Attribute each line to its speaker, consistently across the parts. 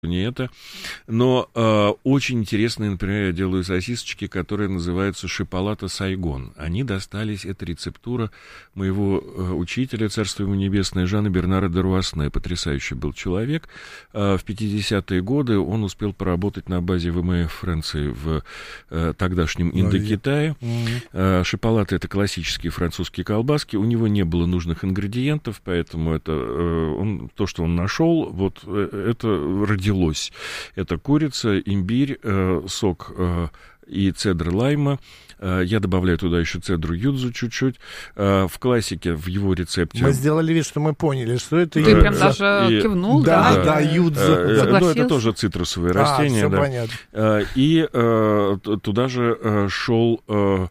Speaker 1: не это. Но очень интересные, например, я делаю сосисочки, которые называются шипалата Сайгон. Они достались, это рецептура моего учителя, царство ему небесное, Жана Бернара де Руасне. Потрясающий был человек. В 50-е годы он успел поработать на базе ВМФ Франции в тогдашнем Индокитае. Шипалаты — это классические французские колбаски. У него не было нужных ингредиентов, поэтому то, что он нашел, вот это родилось. Это курица, имбирь, сок и цедр лайма. Я добавляю туда еще цедру юдзу чуть-чуть. В классике, в его рецепте...
Speaker 2: Мы сделали вид, что мы поняли, что это...
Speaker 3: Ты прям даже кивнул, да?
Speaker 2: Да, юдзу.
Speaker 1: Ну, это тоже цитрусовые растения.
Speaker 2: Все понятно.
Speaker 1: И туда же шел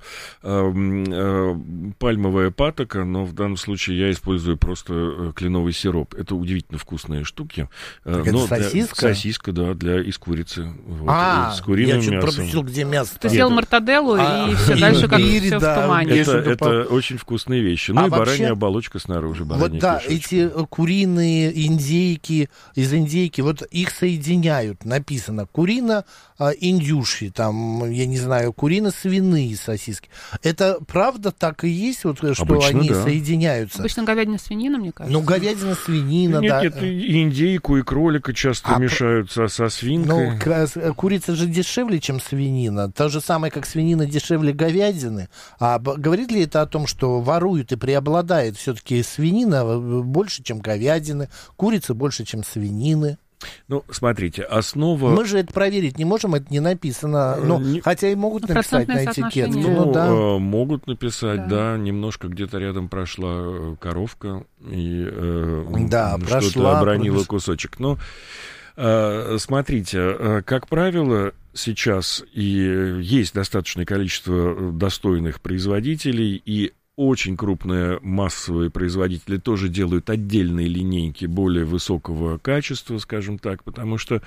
Speaker 1: пальмовая патока, но в данном случае я использую просто кленовый сироп. Это удивительно вкусные штуки.
Speaker 2: Это сосиска?
Speaker 1: Сосиска, да, из курицы. Вот, с
Speaker 2: я
Speaker 1: куриным
Speaker 2: чуть
Speaker 1: мясом.
Speaker 2: пропустил, где мясо.
Speaker 3: Ты съел мартаделлу, и все дальше как все в тумане.
Speaker 1: Это очень вкусные вещи. Ну и баранья оболочка снаружи.
Speaker 2: Вот да, эти куриные индейки, из индейки, вот их соединяют. Написано курино-индюши, там, я не знаю, курино-свиные сосиски. Это правда так и есть, вот, что
Speaker 1: обычно,
Speaker 2: они
Speaker 1: да.
Speaker 2: соединяются?
Speaker 3: Обычно говядина-свинина, мне кажется.
Speaker 2: Ну, говядина-свинина, да.
Speaker 1: Нет, и индейку, и кролика часто мешают со свинкой.
Speaker 2: Ну, курица же дешевле, чем свинина. То же самое, как свинина дешевле говядины. А говорит ли это о том, что воруют и преобладает все-таки свинина больше, чем говядины, курица больше, чем свинины?
Speaker 1: Ну, смотрите, основа...
Speaker 2: Мы же это проверить не можем, это не написано. Хотя и могут написать на этикетке.
Speaker 1: Могут написать, да. Немножко где-то рядом прошла коровка и что-то обронила кусочек. Но смотрите, как правило, сейчас и есть достаточное количество достойных производителей, и очень крупные массовые производители тоже делают отдельные линейки более высокого качества, скажем так, потому что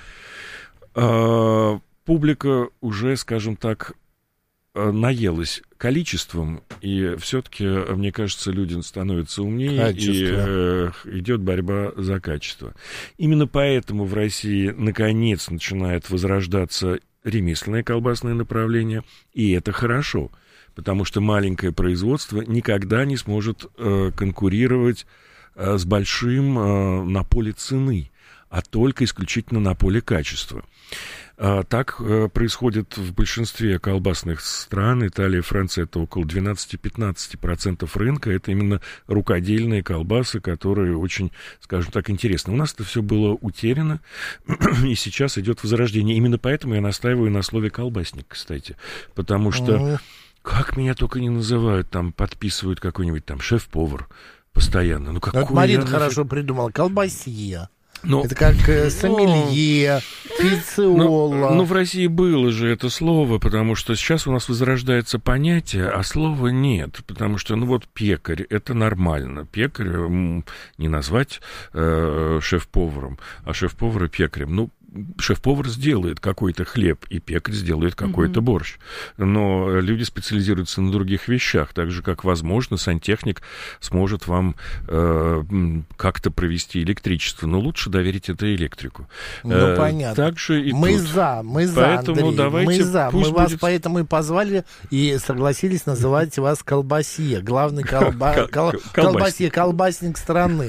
Speaker 1: публика уже, скажем так, наелась количеством, и все-таки, мне кажется, люди становятся умнее, и идет борьба за качество. Именно поэтому в России наконец начинает возрождаться ремесленное колбасное направление, и это хорошо, потому что маленькое производство никогда не сможет конкурировать с большим на поле цены, а только исключительно на поле качества. Так происходит в большинстве колбасных стран. Италия, Франция — это около 12-15% рынка. Это именно рукодельные колбасы, которые очень, скажем так, интересны. У нас это все было утеряно, и сейчас идет возрождение. Именно поэтому я настаиваю на слове «колбасник», кстати. Потому что, как меня только не называют, там подписывают какой-нибудь там шеф-повар постоянно. Ну,
Speaker 2: вот Марина хорошо придумала. Колбасье. Это как сомелье, пиццеола.
Speaker 1: Ну, в России было же это слово, потому что сейчас у нас возрождается понятие, а слова нет. Потому что, пекарь, это нормально. Пекарь не назвать шеф-поваром, а шеф-повара пекарем. Шеф-повар сделает какой-то хлеб, и пекарь сделает какой-то борщ. Но люди специализируются на других вещах, так же, как, возможно, сантехник сможет вам как-то провести электричество. Но лучше доверить это электрику.
Speaker 2: Понятно.
Speaker 1: Также и
Speaker 2: мы
Speaker 1: тут.
Speaker 2: за,
Speaker 1: Поэтому
Speaker 2: Андрей,
Speaker 1: давайте,
Speaker 2: мы за. Мы вас
Speaker 1: будет...
Speaker 2: поэтому и позвали, и согласились называть вас колбасье. Главный колбасье, колбасник страны.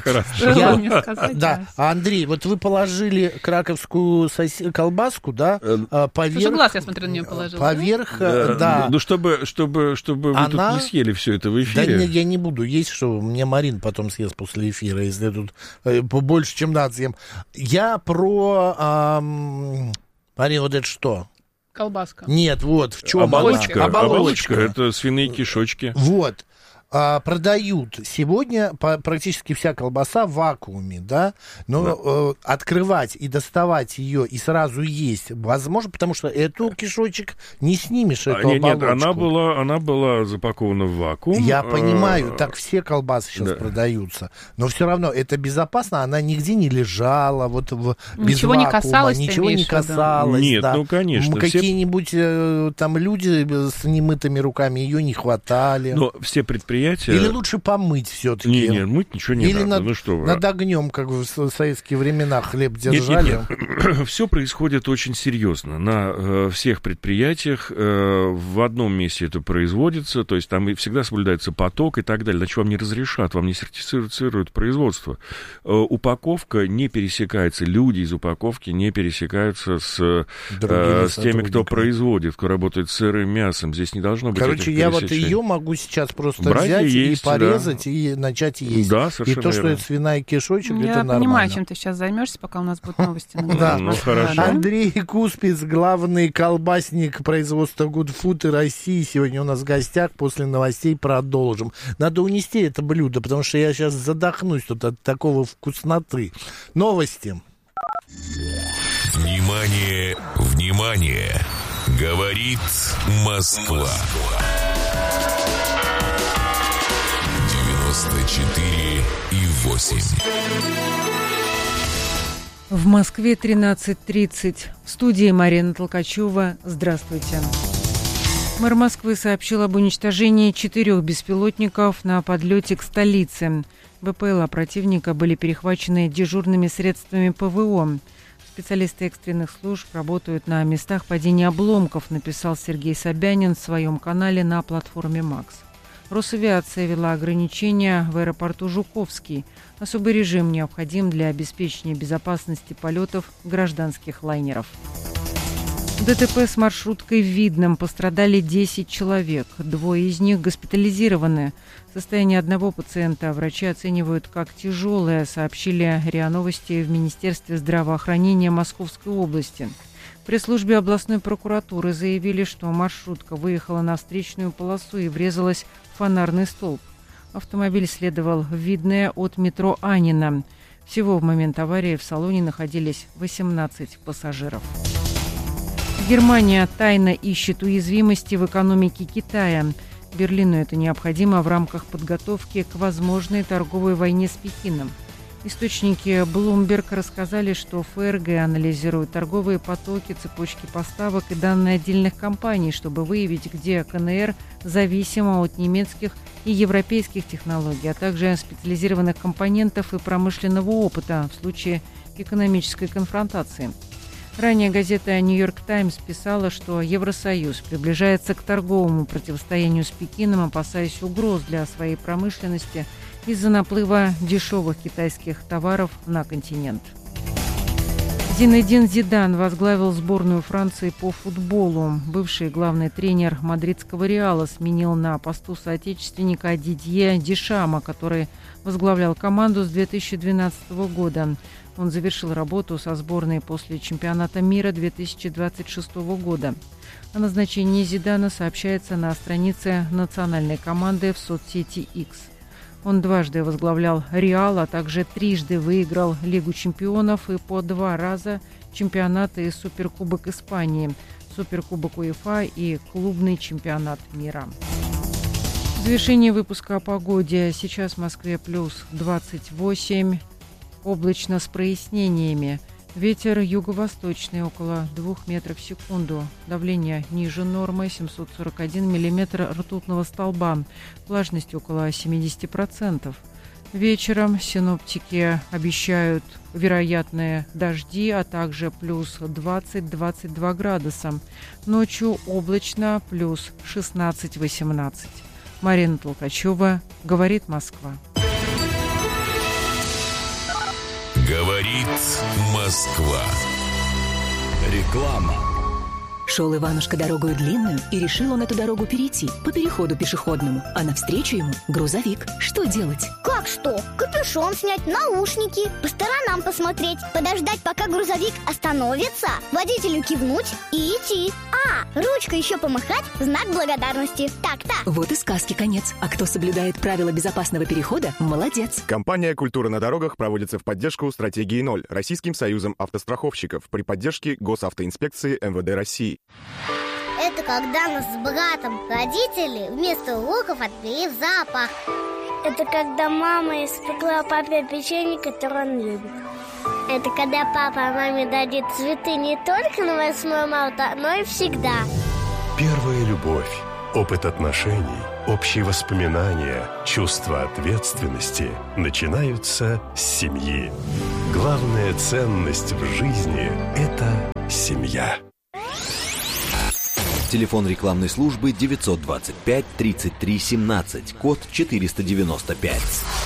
Speaker 2: Да, Андрей, вот вы положили краковскую колбаску, да, поверх...
Speaker 3: Уже глаз, я смотрю, на нее положил.
Speaker 2: Поверх, да.
Speaker 1: Ну, чтобы вы тут не съели все это в эфире.
Speaker 2: Да я не буду есть, что мне Марин потом съест после эфира, если тут больше, чем надо съем. Я про... Марин, вот это что?
Speaker 3: Колбаска.
Speaker 2: Нет, вот, в чем
Speaker 1: оболочка.
Speaker 2: она?
Speaker 1: Оболочка, это свиные кишочки.
Speaker 2: Вот. Продают сегодня практически вся колбаса в вакууме, да, но открывать и доставать ее и сразу есть возможно, потому что эту кишочек не снимешь, эту оболочку.
Speaker 1: Нет, она была запакована в вакуум.
Speaker 2: Я понимаю, так все колбасы сейчас продаются, но все равно это безопасно, она нигде не лежала, вот без
Speaker 3: ничего
Speaker 2: вакуума,
Speaker 3: не касалось,
Speaker 2: ничего не касалось.
Speaker 1: Нет,
Speaker 2: да.
Speaker 1: Конечно.
Speaker 2: Какие-нибудь там люди с немытыми руками ее не хватали.
Speaker 1: Но все предприятия предприятия...
Speaker 2: Или лучше помыть все-таки?
Speaker 1: Не, мыть ничего не надо. Ну что вы.
Speaker 2: Над огнем, как в советские времена, хлеб держали?
Speaker 1: Нет. Все происходит очень серьезно. На всех предприятиях в одном месте это производится, то есть там всегда соблюдается поток и так далее. Иначе вам не разрешат, вам не сертифицируют производство. Упаковка не пересекается, люди из упаковки не пересекаются с теми, кто производит, кто работает с сырым мясом. Здесь не должно быть этих пересечений.
Speaker 2: Я вот ее могу сейчас просто взять и порезать, и начать есть.
Speaker 1: Да, совершенно
Speaker 2: и то, что это свиная кишочек, это нормально.
Speaker 3: Я понимаю, чем ты сейчас займешься, пока у нас будут новости.
Speaker 2: Да, хорошо. Андрей Куспиц, главный колбасник производства Good Food России, сегодня у нас в гостях. После новостей продолжим. Надо унести это блюдо, потому что я сейчас задохнусь тут от такого вкусноты. Новости.
Speaker 4: Внимание, внимание! Говорит Москва. 94,8.
Speaker 5: В Москве 13:30. В студии Марина Толкачева. Здравствуйте. Мэр Москвы сообщил об уничтожении 4 беспилотников на подлете к столице. БПЛА противника были перехвачены дежурными средствами ПВО. Специалисты экстренных служб работают на местах падения обломков, написал Сергей Собянин в своем канале на платформе «Макс». Росавиация ввела ограничения в аэропорту Жуковский. Особый режим необходим для обеспечения безопасности полетов гражданских лайнеров. В ДТП с маршруткой в Видном пострадали 10 человек. 2 из них госпитализированы. Состояние одного пациента врачи оценивают как тяжелое, сообщили РИА Новости в Министерстве здравоохранения Московской области. В пресс-службе областной прокуратуры заявили, что маршрутка выехала на встречную полосу и врезалась в фонарный столб. Автомобиль следовал в Видное от метро Анина. Всего в момент аварии в салоне находились 18 пассажиров. Германия тайно ищет уязвимости в экономике Китая. Берлину это необходимо в рамках подготовки к возможной торговой войне с Пекином. Источники Bloomberg рассказали, что ФРГ анализирует торговые потоки, цепочки поставок и данные отдельных компаний, чтобы выявить, где КНР зависима от немецких и европейских технологий, а также специализированных компонентов и промышленного опыта в случае экономической конфронтации. Ранее газета «Нью-Йорк Таймс» писала, что Евросоюз приближается к торговому противостоянию с Пекином, опасаясь угроз для своей промышленности из-за наплыва дешевых китайских товаров на континент. Зинедин Зидан возглавил сборную Франции по футболу. Бывший главный тренер мадридского «Реала» сменил на посту соотечественника Дидье Дешама, который возглавлял команду с 2012 года. Он завершил работу со сборной после чемпионата мира 2026 года. О назначении Зидана сообщается на странице национальной команды в соцсети X. Он дважды возглавлял «Реал», а также трижды выиграл Лигу чемпионов и по 2 раза чемпионаты и Суперкубок Испании, Суперкубок УЕФА и клубный чемпионат мира. В завершении выпуска о погоде. Сейчас в Москве плюс 28, облачно с прояснениями. Ветер юго-восточный около 2 метров в секунду. Давление ниже нормы 741 миллиметр ртутного столба. Влажность около 70%. Вечером синоптики обещают вероятные дожди, а также плюс 20-22 градуса. Ночью облачно плюс 16-18. Марина Толкачева, говорит Москва.
Speaker 4: Говорит Москва. Реклама.
Speaker 6: Шел Иванушка дорогою длинную, и решил он эту дорогу перейти по переходу пешеходному. А навстречу ему грузовик. Что делать?
Speaker 7: Как что? Капюшон снять, наушники, по сторонам посмотреть, подождать, пока грузовик остановится, водителю кивнуть и идти. Ручкой еще помахать в знак благодарности. Так-то.
Speaker 6: Вот и сказки конец. А кто соблюдает правила безопасного перехода, молодец.
Speaker 8: Компания «Культура на дорогах» проводится в поддержку стратегии 0 Российским союзом автостраховщиков при поддержке Госавтоинспекции МВД России.
Speaker 7: Это когда нас с братом родители вместо уроков отвели в зоопарк.
Speaker 9: Это когда мама испекла папе печенье, которое он любит.
Speaker 7: Это когда папа маме дарит цветы не только на 8 марта, но и всегда.
Speaker 10: Первая любовь. Опыт отношений, общие воспоминания, чувство ответственности начинаются с семьи. Главная ценность в жизни – это семья.
Speaker 11: Телефон рекламной службы 925 33 17, код 495.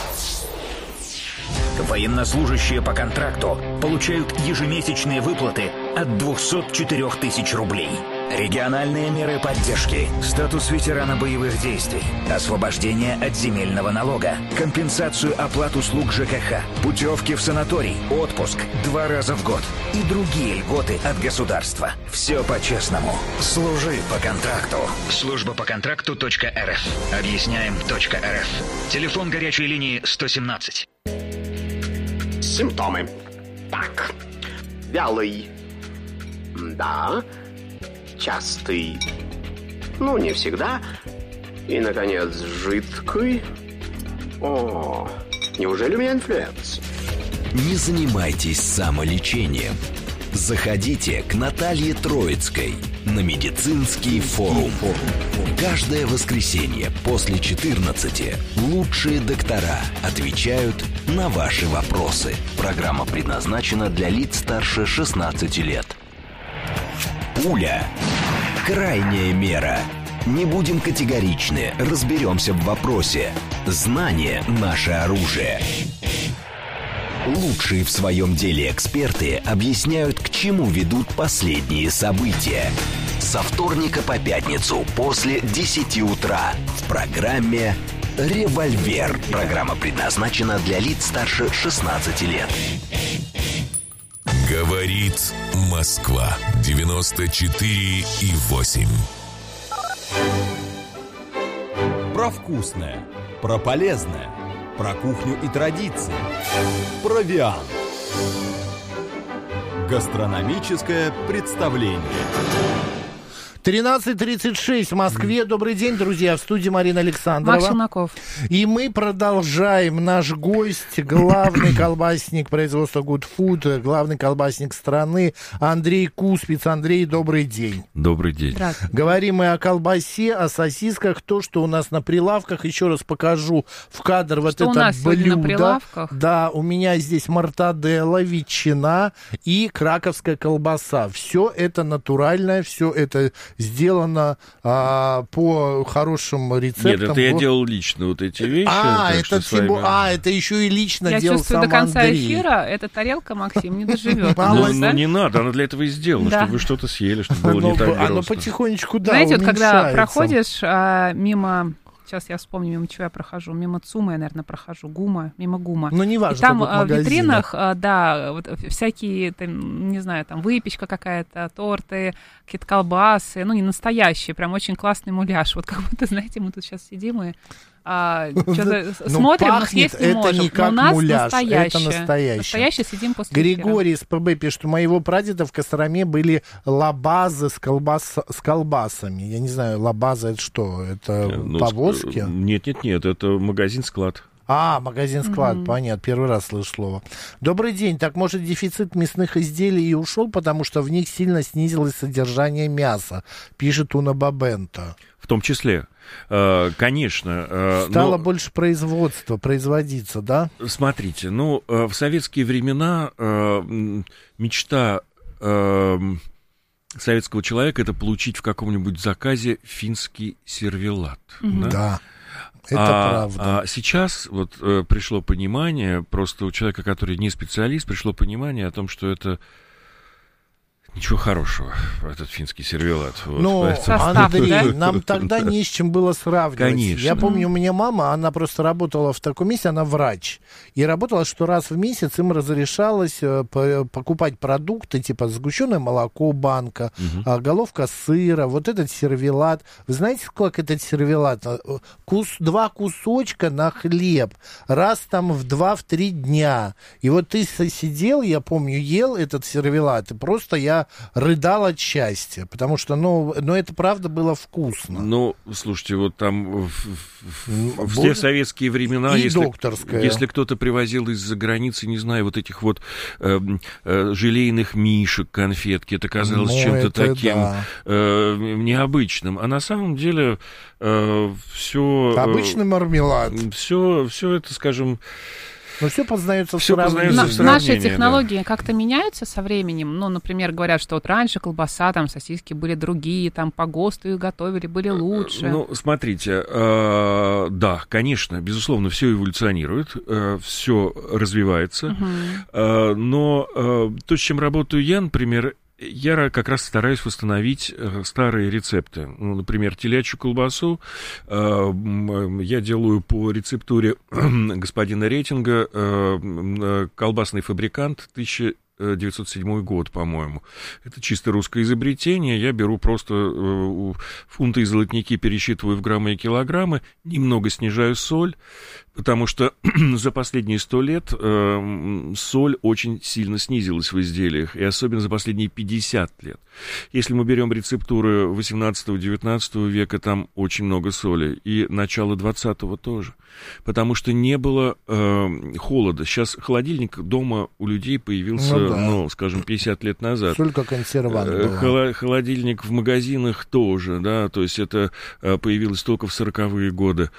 Speaker 12: Военнослужащие по контракту получают ежемесячные выплаты от 204 тысяч рублей. Региональные меры поддержки, статус ветерана боевых действий, освобождение от земельного налога, компенсацию оплат услуг ЖКХ, путевки в санаторий, отпуск 2 раза в год и другие льготы от государства. Все по-честному. Служи по контракту. Служба по контракту.рф. Объясняем.рф. Телефон горячей линии 117.
Speaker 13: Симптомы. Так. Вялый. Да. Частый. Ну, не всегда. И, наконец, жидкий. О, неужели у меня инфлюенс?
Speaker 11: Не занимайтесь самолечением. Заходите к Наталье Троицкой на медицинский форум. Каждое воскресенье после 14 лучшие доктора отвечают на ваши вопросы. Программа предназначена для лиц старше 16 лет. Пуля. Крайняя мера. Не будем категоричны, разберемся в вопросе. Знание – наше оружие. Лучшие в своем деле эксперты объясняют, к чему ведут последние события. Со вторника по пятницу после 10 утра в программе «Револьвер». Программа предназначена для лиц старше 16 лет.
Speaker 4: Говорит Москва 94,8.
Speaker 14: Про вкусное, про полезное, про кухню и традиции, про Виан. Гастрономическое представление.
Speaker 2: 13:36 в Москве. Добрый день, друзья. В студии Марина Александрова.
Speaker 3: Макс Челноков.
Speaker 2: И мы продолжаем. Наш гость, главный колбасник производства Good Food, главный колбасник страны Андрей Куспиц. Андрей, добрый день.
Speaker 1: Добрый день.
Speaker 2: Говорим мы о колбасе, о сосисках. То, что у нас на прилавках. Еще раз покажу в кадр вот
Speaker 3: что
Speaker 2: это блюдо.
Speaker 3: На прилавках?
Speaker 2: Да, у меня здесь мортаделла, ветчина и краковская колбаса. Все это натуральное, все это сделано по хорошим рецептам.
Speaker 1: Нет, это я делал лично вот эти вещи.
Speaker 2: Это еще и лично
Speaker 3: я
Speaker 2: делал сам Андрей.
Speaker 3: Я чувствую, до конца эфира эта тарелка, Максим, не доживет.
Speaker 1: Ну, не надо, она для этого и сделана, чтобы вы что-то съели, чтобы было не так грустно.
Speaker 2: Оно потихонечку, да,
Speaker 3: знаете, вот когда проходишь мимо... Сейчас я вспомню, мимо чего я прохожу. Мимо ЦУМа я, наверное, прохожу. Мимо ГУМа.
Speaker 2: Ну, не важно,
Speaker 3: и там в витринах, да, вот всякие, там, не знаю, там выпечка какая-то, торты, какие-то колбасы. Ну, не настоящие, прям очень классный муляж. Вот как будто, знаете, мы тут сейчас сидим и что-то смотрим, но съесть не можем.
Speaker 2: Не как
Speaker 3: но у нас
Speaker 2: муляж,
Speaker 3: настоящее.
Speaker 2: Это настоящее.
Speaker 3: Настоящее сидим после
Speaker 2: Григорий из ПБ пишет, у моего прадеда в Костроме были лабазы с колбасами. Я не знаю, лабаза это что? Это повозки?
Speaker 1: Нет, это магазин-склад.
Speaker 2: Магазин-склад, понятно, первый раз слышу слово. Добрый день, так может дефицит мясных изделий и ушел, потому что в них сильно снизилось содержание мяса, пишет Уна Бабента.
Speaker 1: В том числе, конечно.
Speaker 2: Стало больше производиться, да?
Speaker 1: Смотрите, в советские времена мечта советского человека это получить в каком-нибудь заказе финский сервелат.
Speaker 2: Да. Это правда.
Speaker 1: А сейчас вот пришло понимание, просто у человека, который не специалист, пришло понимание о том, что это ничего хорошего, этот финский сервелат.
Speaker 2: Андрей, нам тогда не с чем было сравнивать.
Speaker 1: Конечно.
Speaker 2: Я помню, у меня мама, она просто работала в таком месте, она врач. И работала, что раз в месяц им разрешалось покупать продукты, типа сгущенное молоко, банка, головка сыра, вот этот сервелат. Вы знаете, сколько этот сервелат? 2 кусочка на хлеб, раз там в 2-3 дня. И вот ты сидел, я помню, ел этот сервелат, и просто я я рыдал от счастья, потому что, ну, это правда было вкусно.
Speaker 1: Ну, слушайте, вот там в те советские времена, если кто-то привозил из-за границы, не знаю, вот этих вот желейных мишек, конфетки, это казалось чем-то таким необычным. А на самом деле все...
Speaker 2: Обычный мармелад.
Speaker 1: Все это, скажем...
Speaker 2: Но все познается в сравнении.
Speaker 3: Наши технологии как-то меняются со временем. Ну, например, говорят, что вот раньше колбаса, там, сосиски были другие, там, по ГОСТу их готовили, были лучше.
Speaker 1: Ну, смотрите, да, конечно, безусловно, все эволюционирует, все развивается. Но то, с чем работаю я, например, я как раз стараюсь восстановить старые рецепты. Ну, например, телячью колбасу я делаю по рецептуре господина Рейтинга, колбасный фабрикант 1907 год, по-моему. Это чисто русское изобретение. Я беру просто фунты и золотники, пересчитываю в граммы и килограммы, немного снижаю соль, потому что за последние 100 лет соль очень сильно снизилась в изделиях, и особенно за последние 50 лет. Если мы берем рецептуры 18-19 века, там очень много соли, и начало 20-го тоже, потому что не было холода. Сейчас холодильник дома у людей появился, скажем, 50 лет назад.
Speaker 2: Соль как консервант была.
Speaker 1: Холодильник в магазинах тоже, да, то есть это появилось только в 40-е годы.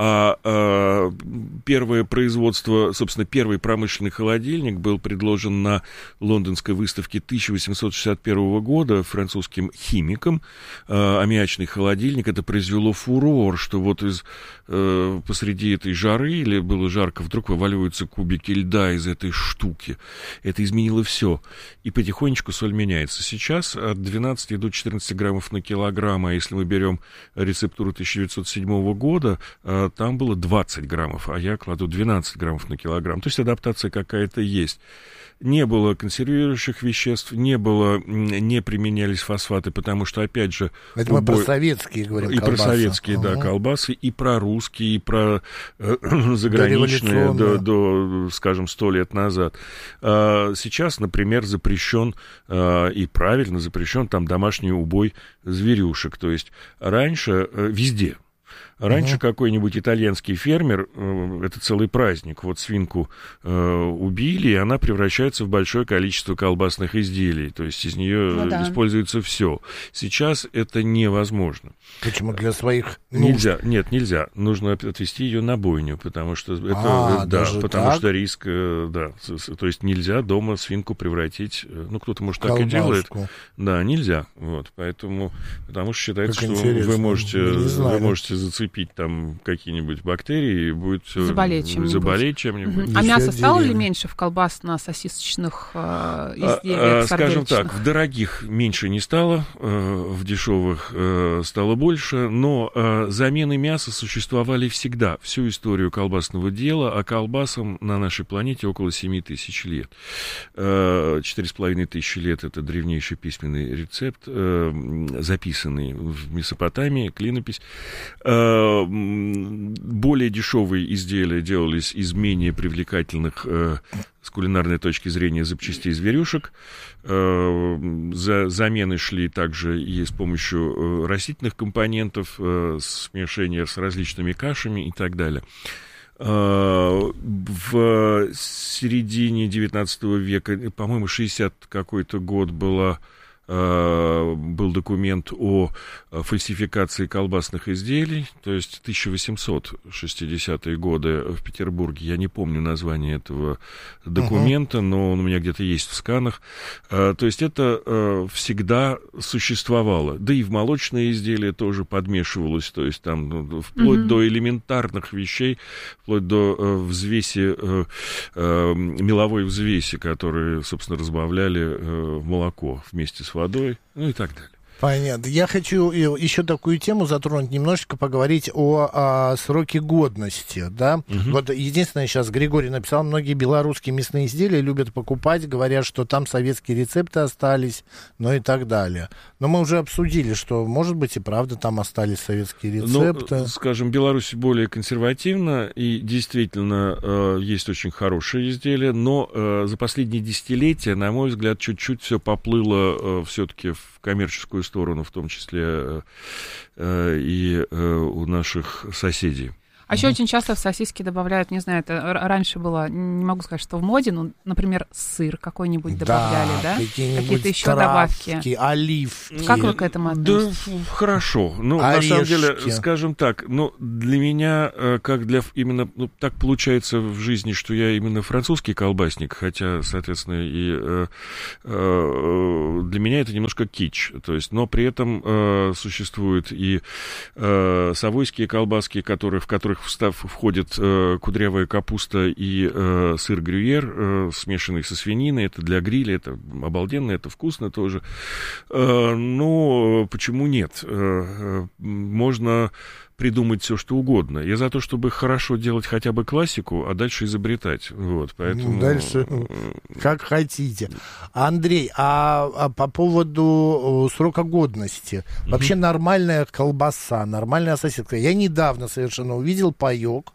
Speaker 1: А первое производство, собственно, первый промышленный холодильник был предложен на лондонской выставке 1861 года французским химиком. Аммиачный холодильник. Это произвело фурор, что вот посреди этой жары, или было жарко, вдруг вываливаются кубики льда из этой штуки. Это изменило все. И потихонечку соль меняется. Сейчас от 12 до 14 граммов на килограмм, а если мы берем рецептуру 1907 года, там было 20 граммов, а я кладу 12 граммов на килограмм. То есть адаптация какая-то есть. Не было консервирующих веществ, не применялись фосфаты, потому что, опять же...
Speaker 2: Это мы про советские говорим,
Speaker 1: и
Speaker 2: колбасы.
Speaker 1: Про советские, да, колбасы, и про русские, и про заграничные до, скажем, 100 лет назад. Сейчас, например, запрещен, и правильно запрещен, там домашний убой зверюшек. То есть раньше везде... Раньше какой-нибудь итальянский фермер, это целый праздник, вот свинку убили, и она превращается в большое количество колбасных изделий, то есть из нее используется все. Сейчас это невозможно.
Speaker 2: Почему? Для своих
Speaker 1: нельзя? Нет, нельзя. Нужно отвезти ее на бойню, потому что это, потому что риск, то есть нельзя дома свинку превратить, кто-то, может, так и делает. Да, нельзя. Вот, поэтому, потому что считается, что вы можете зацепить там какие-нибудь бактерии и будет заболеть чем-нибудь.
Speaker 3: А мясо стало ли меньше в колбасно-сосисочных изделиях?
Speaker 1: Скажем так, в дорогих меньше не стало, в дешевых стало больше, но замены мяса существовали всегда, всю историю колбасного дела, а колбасам на нашей планете около 7 тысяч лет. 4,5 тысячи лет — это древнейший письменный рецепт, записанный в Месопотамии, клинопись. Более дешевые изделия делались из менее привлекательных с кулинарной точки зрения запчастей зверюшек. Замены шли также и с помощью растительных компонентов, смешения с различными кашами и так далее. В середине XIX века, по-моему, 60 какой-то год был документ о фальсификации колбасных изделий, то есть 1860-е годы в Петербурге, я не помню название этого документа, но он у меня где-то есть в сканах, то есть это всегда существовало, да и в молочные изделия тоже подмешивалось, то есть там вплоть до элементарных вещей, вплоть до взвеси, меловой взвеси, которые, собственно, разбавляли в молоко вместе с водой, ну и так далее.
Speaker 2: Понятно. Я хочу еще такую тему затронуть, немножечко поговорить о сроке годности, да. Вот единственное, сейчас Григорий написал, многие белорусские мясные изделия любят покупать, говорят, что там советские рецепты остались, ну и так далее. Но мы уже обсудили, что, может быть, и правда там остались советские рецепты.
Speaker 1: Ну, скажем, Беларусь более консервативна, и действительно есть очень хорошие изделия, но за последние десятилетия, на мой взгляд, чуть-чуть все поплыло все-таки в коммерческую сторону, в том числе и у наших соседей.
Speaker 3: А еще очень часто в сосиски добавляют, не знаю, это раньше было, не могу сказать, что в моде, но, например, сыр какой-нибудь добавляли, да?
Speaker 2: Какие-то
Speaker 3: еще добавки.
Speaker 2: Оливки.
Speaker 3: Как вы к этому относитесь?
Speaker 1: Да, хорошо. Ну, на самом деле, скажем так, ну, для меня, как для именно, ну, так получается в жизни, что я именно французский колбасник, хотя, соответственно, и для меня это немножко кич. То есть, но при этом существуют и совойские колбаски, в которых входит кудрявая капуста и сыр грюйер, смешанный со свининой. Это для гриля, это обалденно, это вкусно тоже. Но почему нет? Можно придумать все, что угодно. Я за то, чтобы хорошо делать хотя бы классику, а дальше изобретать. Вот, поэтому...
Speaker 2: Дальше как хотите. Андрей, а по поводу срока годности. Вообще нормальная колбаса, нормальная сосиска. Я недавно совершенно увидел паёк.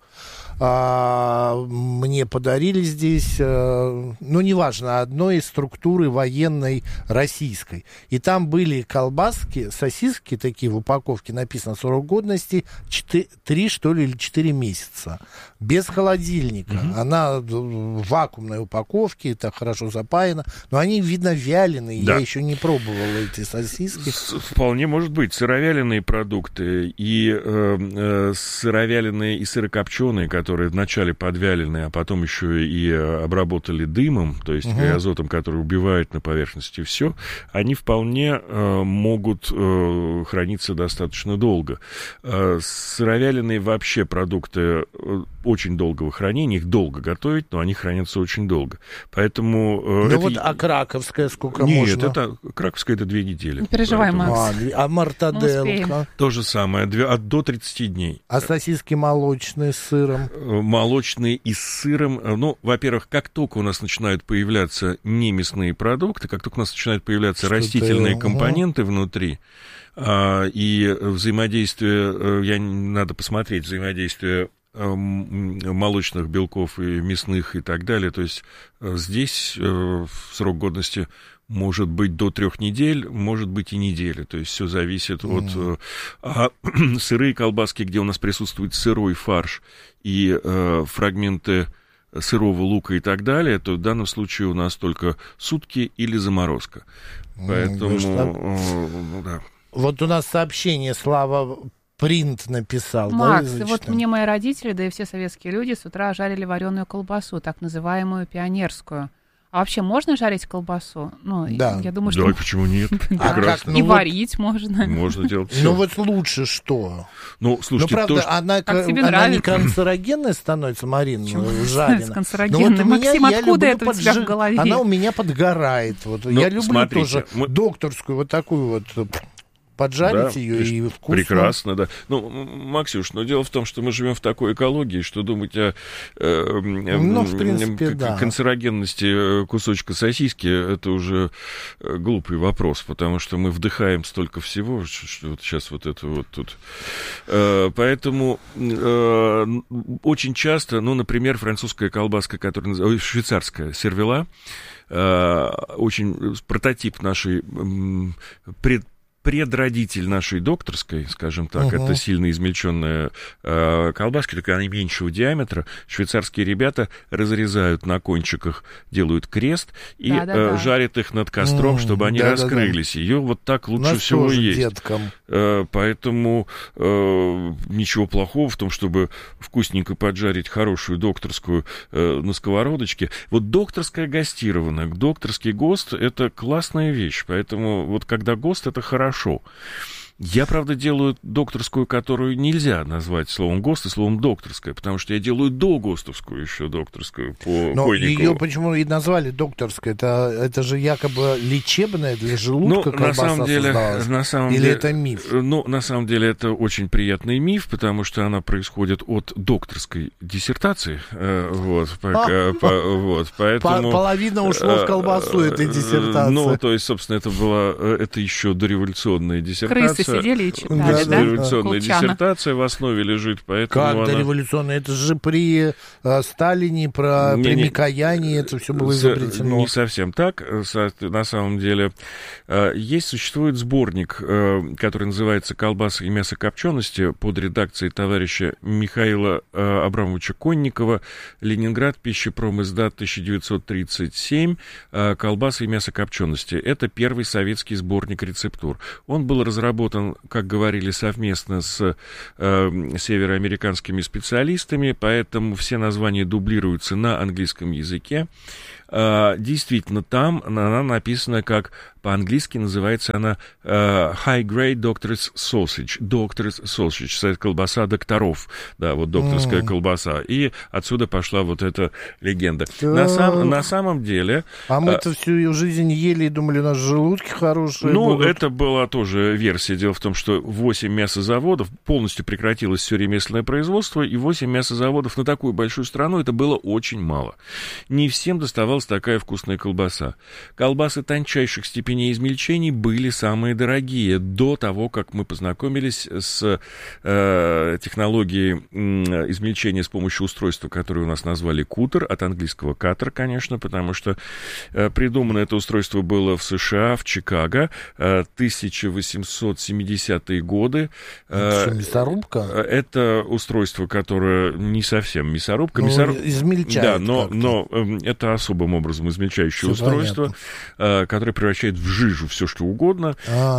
Speaker 2: Мне подарили здесь, ну, неважно, одной из структуры военной российской. И там были колбаски, сосиски такие в упаковке, написано срок годности 3, что ли, или 4 месяца. Без холодильника. Она в вакуумной упаковке, это хорошо запаяно. Но они, видно, вяленые. Да. Я еще не пробовал эти сосиски.
Speaker 1: Вполне может быть. Сыровяленые продукты и сыровяленые и сырокопченые, которые вначале подвялены, а потом еще и обработали дымом, то есть азотом, который убивает на поверхности все, они вполне могут храниться достаточно долго. Сыровяленые вообще продукты очень долгого хранения, их долго готовить, но они хранятся очень долго. Поэтому...
Speaker 2: Ну вот, а краковская сколько
Speaker 1: можно?
Speaker 2: Нет,
Speaker 1: это краковская это 2 недели.
Speaker 3: Не переживай, Макс.
Speaker 2: А мартаделка?
Speaker 1: То же самое, до 30 дней.
Speaker 2: А сосиски молочные с сыром?
Speaker 1: Молочные и с сыром. Ну, во-первых, как только у нас начинают появляться немясные продукты, как только у нас начинают появляться растительные компоненты внутри, и взаимодействие, надо посмотреть, взаимодействие молочных белков и мясных и так далее. То есть здесь срок годности может быть до 3 недель, может быть и недели. То есть все зависит от... А сырые колбаски, где у нас присутствует сырой фарш и фрагменты сырого лука и так далее, то в данном случае у нас только сутки или заморозка. Поэтому... да.
Speaker 2: Вот у нас сообщение, Слава Принт написал.
Speaker 3: Макс, да, вот мне мои родители, да и все советские люди с утра жарили вареную колбасу, так называемую пионерскую. А вообще можно жарить колбасу? Ну,
Speaker 2: да.
Speaker 3: Я думаю, что...
Speaker 1: Да, почему нет?
Speaker 3: Прекрасно. И варить можно.
Speaker 1: Можно делать все.
Speaker 2: Ну вот лучше что?
Speaker 1: Ну, слушайте,
Speaker 2: правда,
Speaker 1: то, что...
Speaker 2: она не канцерогенная становится, Марина, жареная.
Speaker 3: Канцерогенная. Максим, откуда это у тебя в голове?
Speaker 2: Она у меня подгорает. Вот. Я люблю тоже докторскую вот такую вот... Поджарить ее и вкусно.
Speaker 1: Прекрасно, да. Ну, Максюш, но дело в том, что мы живем в такой экологии, что думать о канцерогенности кусочка сосиски, это уже глупый вопрос, потому что мы вдыхаем столько всего, что вот сейчас вот это вот тут. Поэтому очень часто, ну, например, французская колбаска, которая называется, швейцарская сервела, очень прототип нашей предродитель нашей докторской, скажем так, это сильно измельченная колбаска, только она меньшего диаметра. Швейцарские ребята разрезают на кончиках, делают крест и жарят их над костром, чтобы они раскрылись. Ее вот так лучше всего есть.
Speaker 2: Деткам.
Speaker 1: Поэтому ничего плохого в том, чтобы вкусненько поджарить хорошую докторскую на сковородочке. Вот докторская гостированная, докторский ГОСТ — это классная вещь. Поэтому вот когда ГОСТ — это хорошо. Я, правда, делаю докторскую, которую нельзя назвать словом ГОСТ и словом докторская, потому что я делаю догостовскую еще докторскую по Койникову.
Speaker 2: Ее почему и назвали докторской? Это же якобы лечебная для желудка колбаса создалась. Или это миф?
Speaker 1: Ну, на самом деле, это очень приятный миф, потому что она происходит от докторской диссертации. Поэтому...
Speaker 2: Половина ушло в колбасу этой диссертации.
Speaker 1: Ну, то есть, собственно, это еще дореволюционная диссертация.
Speaker 3: Крысы сидели и читали, да?
Speaker 1: Дореволюционная диссертация в основе лежит, поэтому
Speaker 2: как дореволюционная? Это же при Сталине, при Микояне это все было изобретено.
Speaker 1: Не совсем так. На самом деле, существует сборник, который называется «Колбасы и мясокопчености» под редакцией товарища Михаила Абрамовича Конникова, Ленинград, пищепромиздат, 1937, «Колбасы и мясокопчености». Это первый советский сборник рецептур. Он был разработан, как говорили, совместно с североамериканскими специалистами, поэтому все названия дублируются на английском языке. Действительно, там она написана как, по-английски называется она High Grade Doctor's Sausage. Doctor's Sausage, это колбаса докторов, да, вот докторская колбаса. И отсюда пошла вот эта легенда. На самом деле...
Speaker 2: А мы-то всю жизнь ели и думали, у нас желудки хорошие будут.
Speaker 1: Это была тоже версия. Дело в том, что 8 мясозаводов, полностью прекратилось все ремесленное производство, и 8 мясозаводов на такую большую страну, это было очень мало. Не всем доставалась такая вкусная колбаса. Колбасы тончайших степеней измельчений были самые дорогие до того, как мы познакомились с технологией измельчения с помощью устройства, которое у нас назвали кутер, от английского катер, конечно, потому что придумано это устройство было в США, в Чикаго, 1870-е годы.
Speaker 2: Это мясорубка?
Speaker 1: Это устройство, которое не совсем мясорубка.
Speaker 2: Измельчает.
Speaker 1: Да, но это особым образом измельчающее устройство, которое превращает в жижу все, что угодно.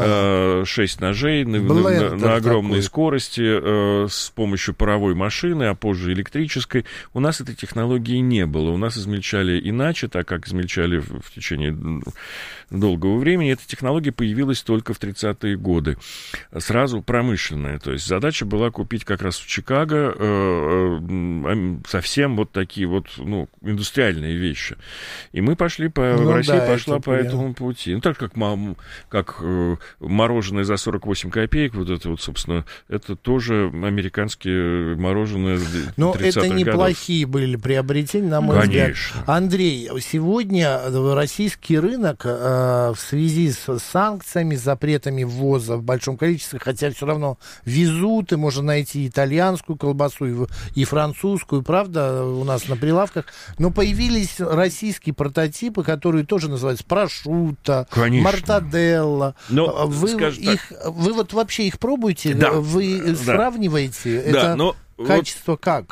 Speaker 1: 6 ножей на огромной скорости с помощью паровой машины, а позже электрической. У нас этой технологии не было. У нас измельчали иначе, так как измельчали в течение долгого времени. Эта технология появилась только в 30-е годы. Сразу промышленная. То есть задача была купить как раз в Чикаго совсем вот такие вот, индустриальные вещи. И мы пошли Россия пошла по этому пути. Так как мороженое за 48 копеек, вот это вот, собственно, это тоже американские мороженое 30-х
Speaker 2: Но это неплохие были приобретения, на мой взгляд. Андрей, сегодня российский рынок в связи с санкциями, запретами ввоза в большом количестве, хотя все равно везут, и можно найти итальянскую колбасу и французскую, правда, у нас на прилавках, но появились российские прототипы, которые тоже называются прошутто, мортаделла. Вы вот вообще их пробуете?
Speaker 1: Да.
Speaker 2: Вы сравниваете?
Speaker 1: Да,
Speaker 2: это качество как?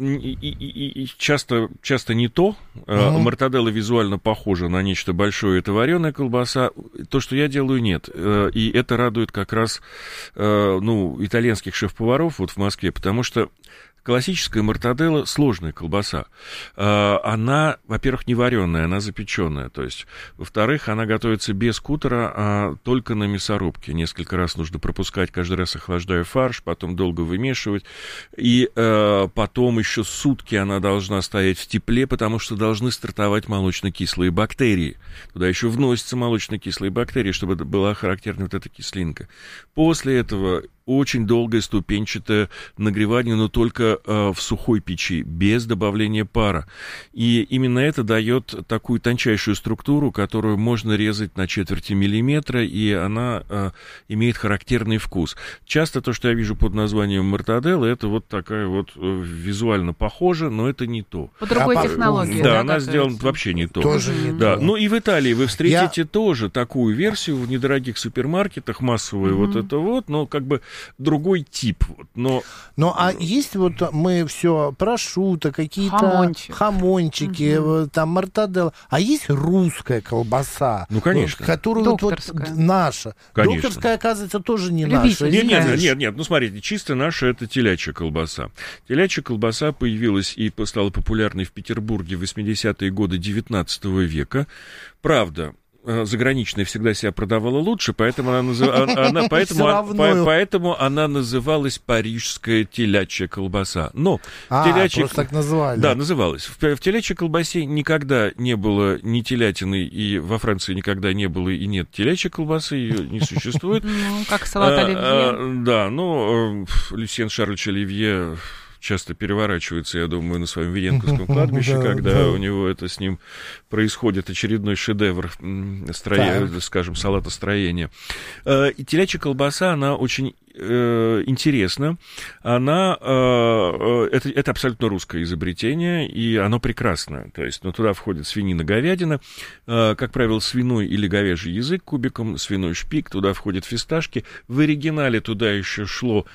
Speaker 1: И часто не то. Мортаделла визуально похожа на нечто большое, это вареная колбаса. То, что я делаю, нет. И это радует как раз итальянских шеф-поваров вот в Москве, потому что классическая мортаделла — сложная колбаса. Она, во-первых, не вареная, она запеченная. То есть, во-вторых, она готовится без кутера, а только на мясорубке. Несколько раз нужно пропускать, каждый раз охлаждая фарш, потом долго вымешивать. И потом еще сутки она должна стоять в тепле, потому что должны стартовать молочно-кислые бактерии. Туда еще вносятся молочно-кислые бактерии, чтобы была характерна вот эта кислинка. После этого очень долгое ступенчатое нагревание, но только в сухой печи, без добавления пара. И именно это дает такую тончайшую структуру, которую можно резать на четверти миллиметра, и она имеет характерный вкус. Часто то, что я вижу под названием мортаделла, это вот такая вот визуально похожа, но это не то.
Speaker 3: По другой технологии.
Speaker 1: Да, она сделана вообще не то.
Speaker 2: Тоже не
Speaker 1: то.
Speaker 2: Ну
Speaker 1: и в Италии вы встретите тоже такую версию в недорогих супермаркетах, массовую вот это вот, но как бы другой тип.
Speaker 2: А есть вот мы все прошутто, какие-то хамончики, там мортаделла, а есть русская колбаса,
Speaker 1: конечно,
Speaker 2: которую
Speaker 3: докторская.
Speaker 2: Вот наша.
Speaker 1: Конечно.
Speaker 2: Докторская, оказывается, тоже не наша.
Speaker 1: Нет, смотрите, чисто наша — это телячья колбаса. Телячья колбаса появилась и стала популярной в Петербурге в 80-е годы 19 века. Правда, заграничная всегда себя продавала лучше, поэтому она называлась парижская телячья колбаса. Но
Speaker 2: просто так называли.
Speaker 1: Да, называлась. В телячьей колбасе никогда не было ни телятины, и во Франции никогда не было и нет телячьей колбасы, ее не существует.
Speaker 3: Ну, как салат оливье.
Speaker 1: Да, Люсьен Шарльевич Оливье часто переворачивается, я думаю, на своем Виенковском кладбище, когда у него с ним происходит очередной шедевр, скажем, салатостроения. И телячья колбаса, она очень интересна. Это абсолютно русское изобретение, и оно прекрасное. То есть, туда входит свинина, говядина, как правило, свиной или говяжий язык кубиком, свиной шпик, туда входят фисташки. В оригинале туда еще шло,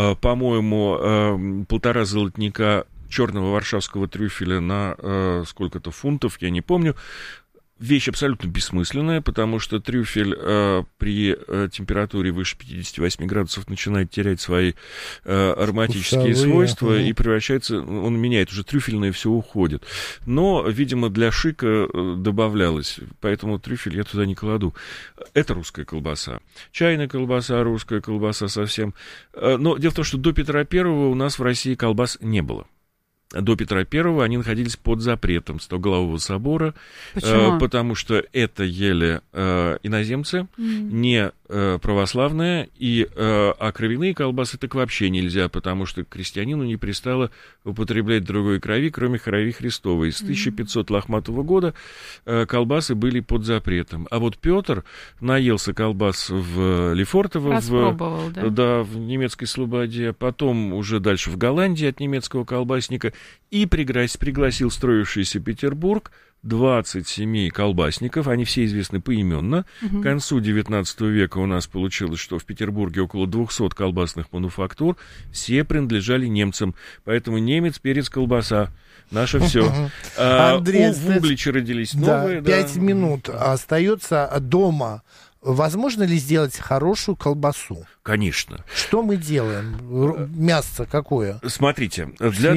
Speaker 1: по-моему, 1,5 золотника черного варшавского трюфеля на сколько-то фунтов, я не помню. Вещь абсолютно бессмысленная, потому что трюфель при температуре выше 58 градусов начинает терять свои ароматические свойства и превращается, он меняет, уже трюфельное все уходит. Но, видимо, для шика добавлялось, поэтому трюфель я туда не кладу. Это русская колбаса. Чайная колбаса, русская колбаса совсем. Но дело в том, что до Петра Первого у нас в России колбас не было. До Петра I они находились под запретом Стоголового собора.
Speaker 3: Почему?
Speaker 1: Потому что это ели иноземцы, не православные, а кровяные колбасы так вообще нельзя, потому что крестьянину не пристало употреблять другой крови, кроме крови Христовой. С 1500 лохматого года колбасы были под запретом. А вот Петр наелся колбас в Лефортово, в немецкой слободе, потом уже дальше в Голландии от немецкого колбасника, и пригласил строившийся Петербург 27 колбасников, они все известны поименно. К концу XIX века у нас получилось, что в Петербурге около 200 колбасных мануфактур, все принадлежали немцам, поэтому немец, перец, колбаса. Наше все.
Speaker 2: Андрей,
Speaker 1: в Угличе родились новые.
Speaker 2: 5 минут остается дома. Возможно ли сделать хорошую колбасу?
Speaker 1: Конечно.
Speaker 2: Что мы делаем? Мясо какое?
Speaker 1: Смотрите, для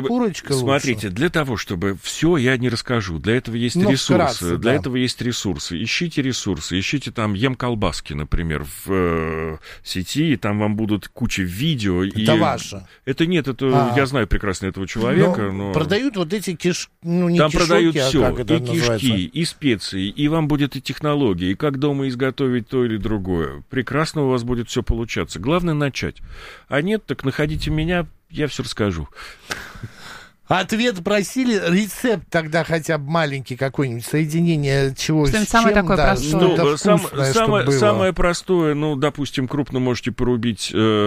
Speaker 1: того, чтобы все я не расскажу. Для этого есть ресурсы. Для этого есть ресурсы. Ищите ресурсы. Ищите там колбаски, например, в сети, и там вам будут куча видео.
Speaker 2: Это ваше?
Speaker 1: Это нет, я знаю прекрасно этого человека. Но
Speaker 2: продают вот эти
Speaker 1: там продают все, и кишки, и специи, и вам будет и технологии, и как дома изготовить то или другое. Прекрасно у вас будет все получаться. Главное начать. А нет, так находите меня, я все расскажу.
Speaker 2: Ответ просили, рецепт тогда хотя бы маленький какой-нибудь, соединение чего с чем.
Speaker 3: Самое такое простое.
Speaker 1: Самое простое, допустим, крупно можете порубить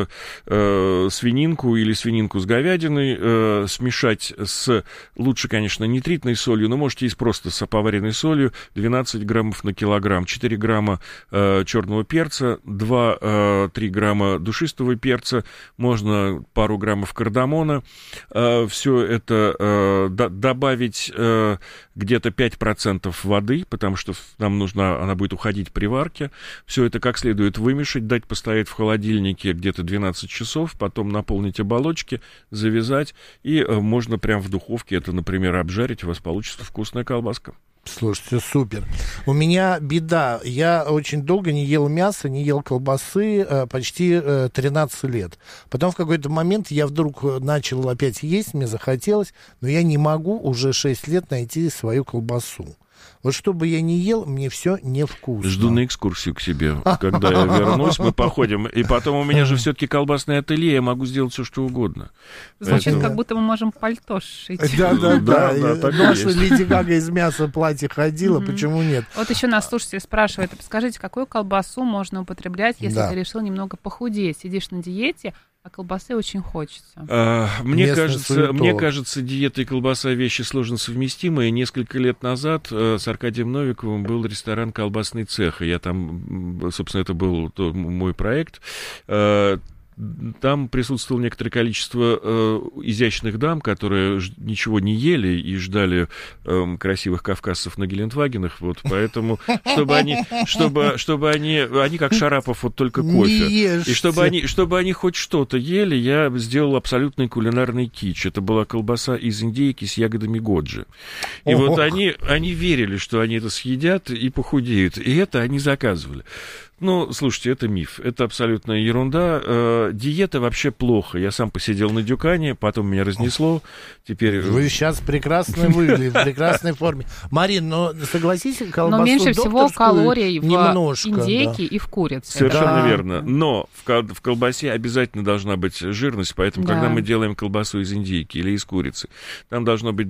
Speaker 1: свининку или свининку с говядиной, смешать лучше, конечно, нитритной солью, но можете и просто с поваренной солью, 12 граммов на килограмм, 4 грамма черного перца, 2-3 грамма душистого перца, можно пару граммов кардамона, все это добавить где-то 5% воды, потому что нам она будет уходить при варке. Все это как следует вымешать, дать постоять в холодильнике где-то 12 часов, потом наполнить оболочки, завязать, и можно прямо в духовке это, например, обжарить, у вас получится вкусная колбаска.
Speaker 2: Слушайте, супер. У меня беда. Я очень долго не ел мяса, не ел колбасы, почти 13 лет. Потом в какой-то момент я вдруг начал опять есть, мне захотелось, но я не могу уже 6 лет найти свою колбасу. Вот что бы я ни ел, мне все невкусно.
Speaker 1: Жду на экскурсию к себе. Когда я вернусь, мы походим. И потом у меня же все-таки колбасное ателье, я могу сделать все, что угодно.
Speaker 3: Звучит, как будто мы можем пальто сшить.
Speaker 2: Да. Наша Леди Гага из мяса платье ходила, почему нет?
Speaker 3: Вот еще нас слушатель спрашивает, скажите, какую колбасу можно употреблять, если ты решил немного похудеть? Сидишь на диете, а колбасы очень хочется.
Speaker 1: Мне кажется, диета и колбаса вещи сложно совместимые. Несколько лет назад с Аркадием Новиковым был ресторан «Колбасный цех». И я там, собственно, это был мой проект. там присутствовало некоторое количество изящных дам, которые ничего не ели и ждали красивых кавказцев на Гелендвагенах, вот, поэтому, чтобы они как Шарапов, вот только кофе. И чтобы они хоть что-то ели, я сделал абсолютный кулинарный кич. Это была колбаса из индейки с ягодами годжи. И вот они верили, что они это съедят и похудеют. И это они заказывали. Ну, слушайте, это миф, это абсолютная ерунда. Диета вообще плохо. Я сам посидел на дюкане, потом меня разнесло. Теперь...
Speaker 2: Вы сейчас прекрасно выглядите, в прекрасной форме. Марин, но согласитесь, колбасу
Speaker 3: но меньше всего калорий в
Speaker 2: немножко,
Speaker 3: индейке и в курице.
Speaker 1: Совершенно верно. Но в колбасе обязательно должна быть жирность, поэтому, когда мы делаем колбасу из индейки или из курицы, там должно быть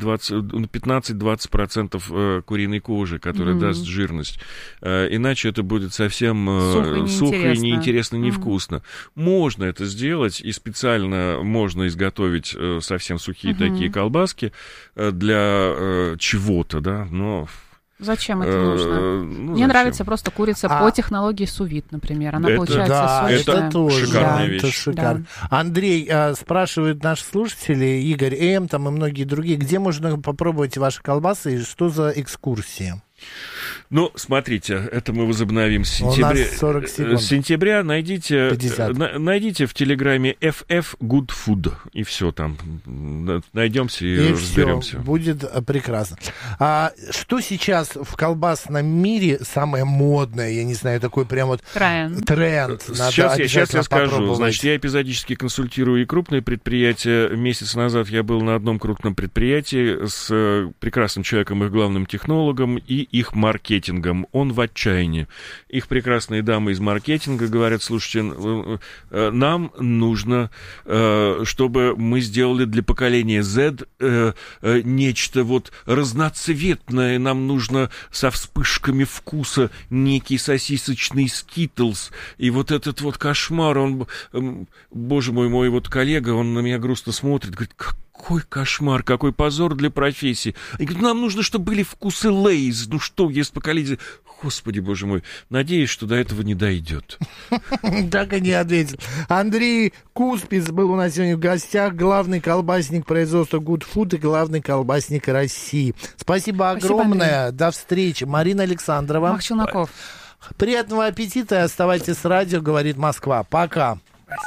Speaker 1: 15-20% куриной кожи, которая даст жирность. Иначе это будет совсем... сухо и неинтересно, невкусно. Можно это сделать, и специально можно изготовить совсем сухие такие колбаски для чего-то, да, но...
Speaker 3: Зачем это нужно? Мне нравится просто курица по технологии сous-vide, например. Она получается сочная.
Speaker 2: Это тоже
Speaker 1: шикарная вещь.
Speaker 2: Это шикарно. Да. Андрей, спрашивают наши слушатели, Игорь М. там и многие другие, где можно попробовать ваши колбасы и что за экскурсии?
Speaker 1: Ну, смотрите, это мы возобновим с сентября.
Speaker 2: 40 секунд.
Speaker 1: С сентября найдите в Телеграме FF Good Food, и все там. Найдемся и разберемся.
Speaker 2: Будет прекрасно. Что сейчас в колбасном мире самое модное? Я не знаю, такой прям вот тренд.
Speaker 1: Сейчас я скажу. Значит, я эпизодически консультирую и крупные предприятия. Месяц назад я был на одном крупном предприятии с прекрасным человеком, их главным технологом, и их маркетингом. Он в отчаянии. Их прекрасные дамы из маркетинга говорят: слушайте, нам нужно, чтобы мы сделали для поколения Z нечто вот разноцветное. Нам нужно со вспышками вкуса некий сосисочный Skittles. И вот этот вот кошмар, он, боже мой вот коллега, он на меня грустно смотрит, говорит: какой кошмар, какой позор для профессии. И говорит: нам нужно, чтобы были вкусы Лейз. Ну что, есть поколение... Господи, боже мой, надеюсь, что до этого не дойдет.
Speaker 2: Так и не ответил. Андрей Куспиц был у нас сегодня в гостях, главный колбасник производства Good Food и главный колбасник России. Спасибо огромное. До встречи. Марина Александрова.
Speaker 3: Мах Челноков.
Speaker 2: Приятного аппетита и оставайтесь с радио, говорит Москва. Пока.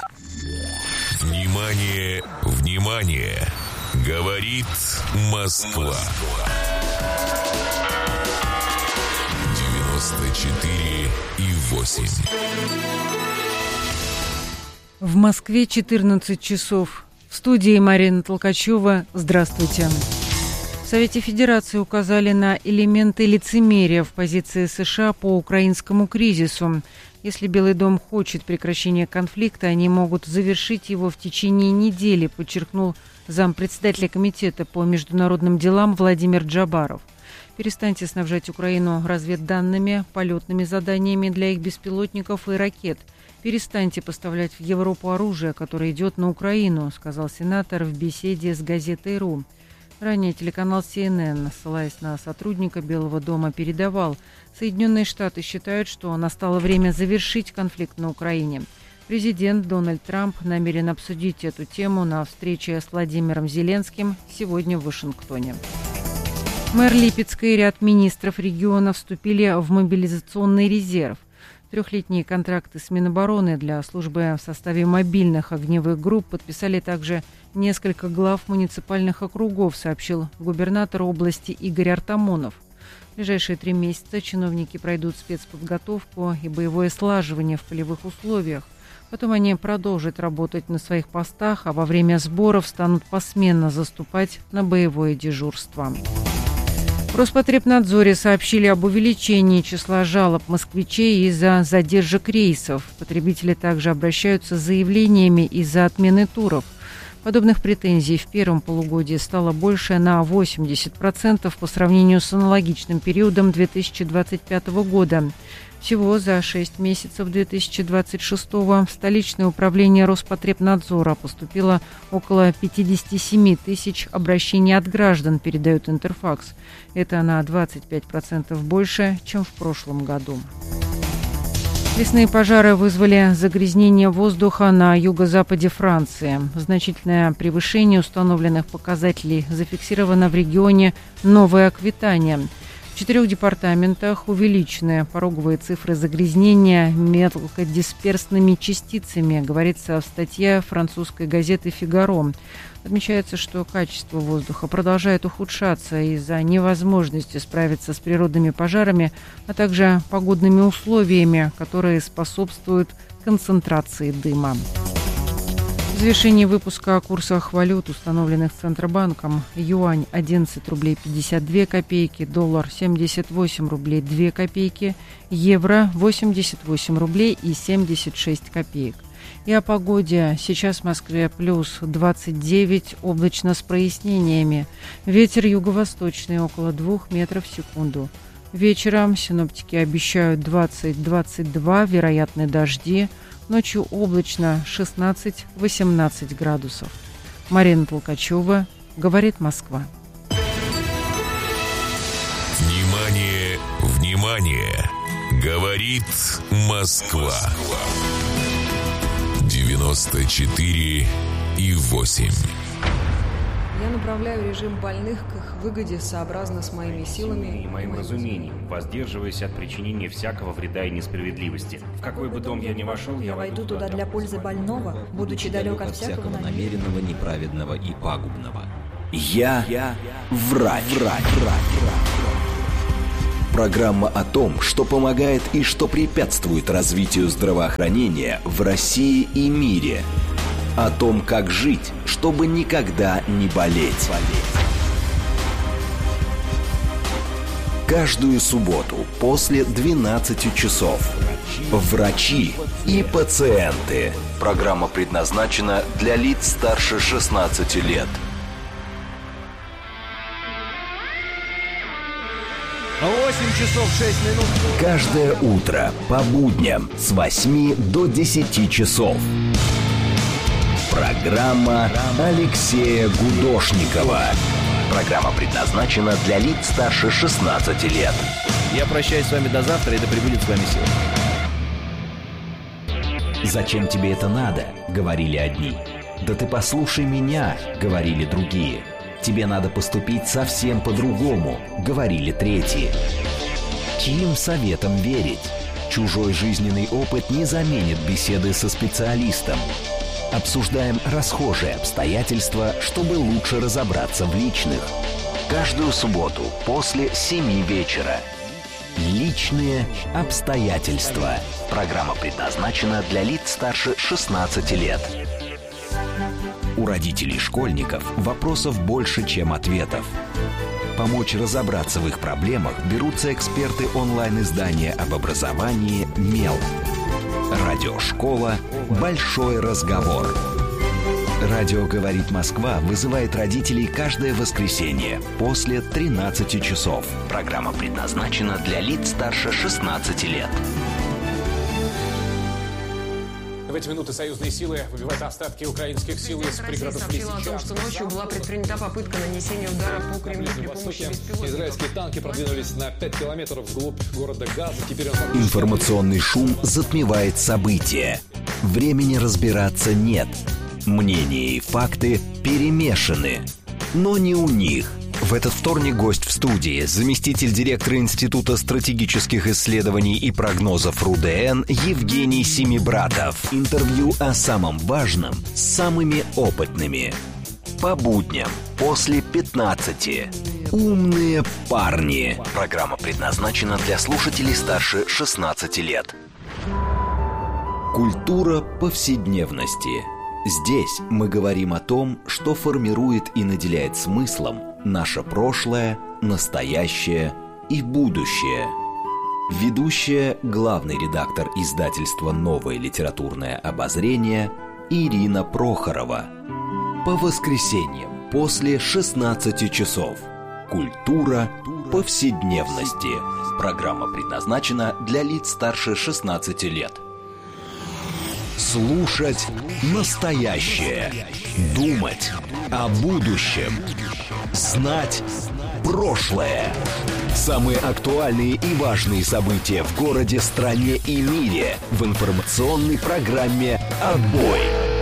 Speaker 4: Внимание, внимание! Говорит Москва. 94,8.
Speaker 5: В Москве 14 часов. В студии Марина Толкачева. Здравствуйте. В Совете Федерации указали на элементы лицемерия в позиции США по украинскому кризису. Если Белый дом хочет прекращения конфликта, они могут завершить его в течение недели, подчеркнул зампредседателя комитета по международным делам Владимир Джабаров. Перестаньте снабжать Украину разведданными, полетными заданиями для их беспилотников и ракет. Перестаньте поставлять в Европу оружие, которое идет на Украину, сказал сенатор в беседе с газетой «РУ». Ранее телеканал CNN, ссылаясь на сотрудника Белого дома, передавал: Соединенные Штаты считают, что настало время завершить конфликт на Украине. Президент Дональд Трамп намерен обсудить эту тему на встрече с Владимиром Зеленским сегодня в Вашингтоне. Мэр Липецка и ряд министров региона вступили в мобилизационный резерв. Трехлетние контракты с Минобороны для службы в составе мобильных огневых групп подписали также несколько глав муниципальных округов, сообщил губернатор области Игорь Артамонов. В ближайшие 3 месяца чиновники пройдут спецподготовку и боевое слаживание в полевых условиях. Потом они продолжат работать на своих постах, а во время сборов станут посменно заступать на боевое дежурство. В Роспотребнадзоре сообщили об увеличении числа жалоб москвичей из-за задержек рейсов. Потребители также обращаются с заявлениями из-за отмены туров. Подобных претензий в первом полугодии стало больше на 80% по сравнению с аналогичным периодом 2025 года. Всего за 6 месяцев 2026-го в столичное управление Роспотребнадзора поступило около 57 тысяч обращений от граждан, передает Интерфакс. Это на 25% больше, чем в прошлом году. Лесные пожары вызвали загрязнение воздуха на юго-западе Франции. Значительное превышение установленных показателей зафиксировано в регионе Новая Аквитания. В 4 департаментах увеличены пороговые цифры загрязнения мелкодисперсными частицами, говорится в статье французской газеты «Фигаро». Отмечается, что качество воздуха продолжает ухудшаться из-за невозможности справиться с природными пожарами, а также погодными условиями, которые способствуют концентрации дыма. В завершении выпуска о курсах валют, установленных Центробанком: юань 11 рублей 52 копейки, доллар 78 рублей 2 копейки, евро 88 рублей и 76 копеек. И о погоде. Сейчас в Москве плюс 29, облачно с прояснениями. Ветер юго-восточный около 2 метров в секунду. Вечером синоптики обещают 20-22, вероятны дожди. Ночью облачно 16-18 градусов. Марина Толкачева, говорит Москва.
Speaker 4: Внимание, внимание! Говорит Москва. 94,8.
Speaker 15: Я направляю режим больных к их выгоде сообразно с моими силами
Speaker 16: и моим разумением, воздерживаясь от причинения всякого вреда и несправедливости. В какой бы дом я ни вошел, я войду туда для пользы больного, будучи далек от всякого намеренного, неправедного и пагубного.
Speaker 11: Я врач. Программа о том, что помогает и что препятствует развитию здравоохранения в России и мире. О том, как жить, чтобы никогда не болеть. Каждую субботу после 12 часов. Врачи и пациенты. Программа предназначена для лиц старше 16 лет.
Speaker 14: 8 часов 6 минут.
Speaker 11: Каждое утро по будням с 8 до 10 часов. Программа Алексея Гудошникова. Программа предназначена для лиц старше 16 лет.
Speaker 14: Я прощаюсь с вами до завтра, и да пребудет с вами сила.
Speaker 11: «Зачем тебе это надо?» — говорили одни. «Да ты послушай меня!» — говорили другие. «Тебе надо поступить совсем по-другому», — говорили третьи. Чьим советом верить? Чужой жизненный опыт не заменит беседы со специалистом. Обсуждаем расхожие обстоятельства, чтобы лучше разобраться в личных. Каждую субботу после 7 вечера. Личные обстоятельства. Программа предназначена для лиц старше 16 лет. У родителей школьников вопросов больше, чем ответов. Помочь разобраться в их проблемах берутся эксперты онлайн-издания об образовании «Мел». Радиошкола «Большой разговор». Радио «Говорит Москва» вызывает родителей каждое воскресенье после 13 часов. Программа предназначена для лиц старше 16 лет.
Speaker 17: В эти минуты союзные силы выбивают остатки украинских сил из пригородов Лисичанска.
Speaker 15: Сообщила о том, что ночью была предпринята попытка нанесения удара по Кремлю при помощи беспилотников.
Speaker 17: Израильские танки продвинулись на 5 километров вглубь города Газа. Теперь
Speaker 11: Информационный шум затмевает события. Времени разбираться нет. Мнения и факты перемешаны. Но не у них. В этот вторник гость в студии, заместитель директора Института стратегических исследований и прогнозов РУДН Евгений Семибратов. Интервью о самом важном с самыми опытными. По будням после 15. Умные парни. Программа предназначена для слушателей старше 16 лет. Культура повседневности. Здесь мы говорим о том, что формирует и наделяет смыслом наше прошлое, настоящее и будущее. Ведущая, главный редактор издательства «Новое литературное обозрение» Ирина Прохорова. По воскресеньям после 16 часов. Культура повседневности. Программа предназначена для лиц старше 16 лет. Слушать настоящее. Думать о будущем. Знать прошлое. Самые актуальные и важные события в городе, стране и мире в информационной программе «Отбой».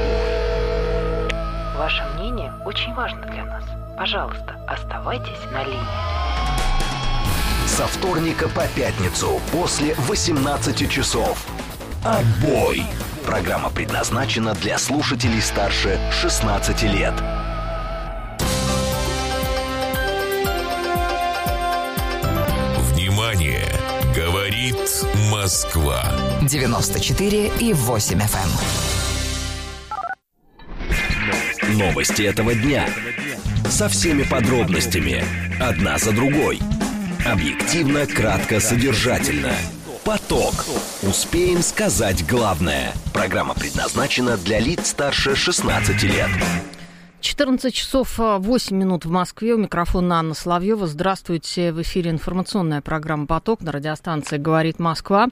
Speaker 5: Ваше мнение очень важно для нас. Пожалуйста, оставайтесь на линии.
Speaker 11: Со вторника по пятницу после 18 часов. «Отбой». Программа предназначена для слушателей старше 16 лет.
Speaker 4: Внимание! Говорит Москва.
Speaker 18: 94,8 FM.
Speaker 11: Новости этого дня. Со всеми подробностями. Одна за другой. Объективно, кратко, содержательно. Поток. Успеем сказать главное. Программа предназначена для лиц старше 16 лет.
Speaker 5: 14 часов 8 минут в Москве. У микрофона Анна Соловьева. Здравствуйте. В эфире информационная программа «Поток» на радиостанции «Говорит Москва».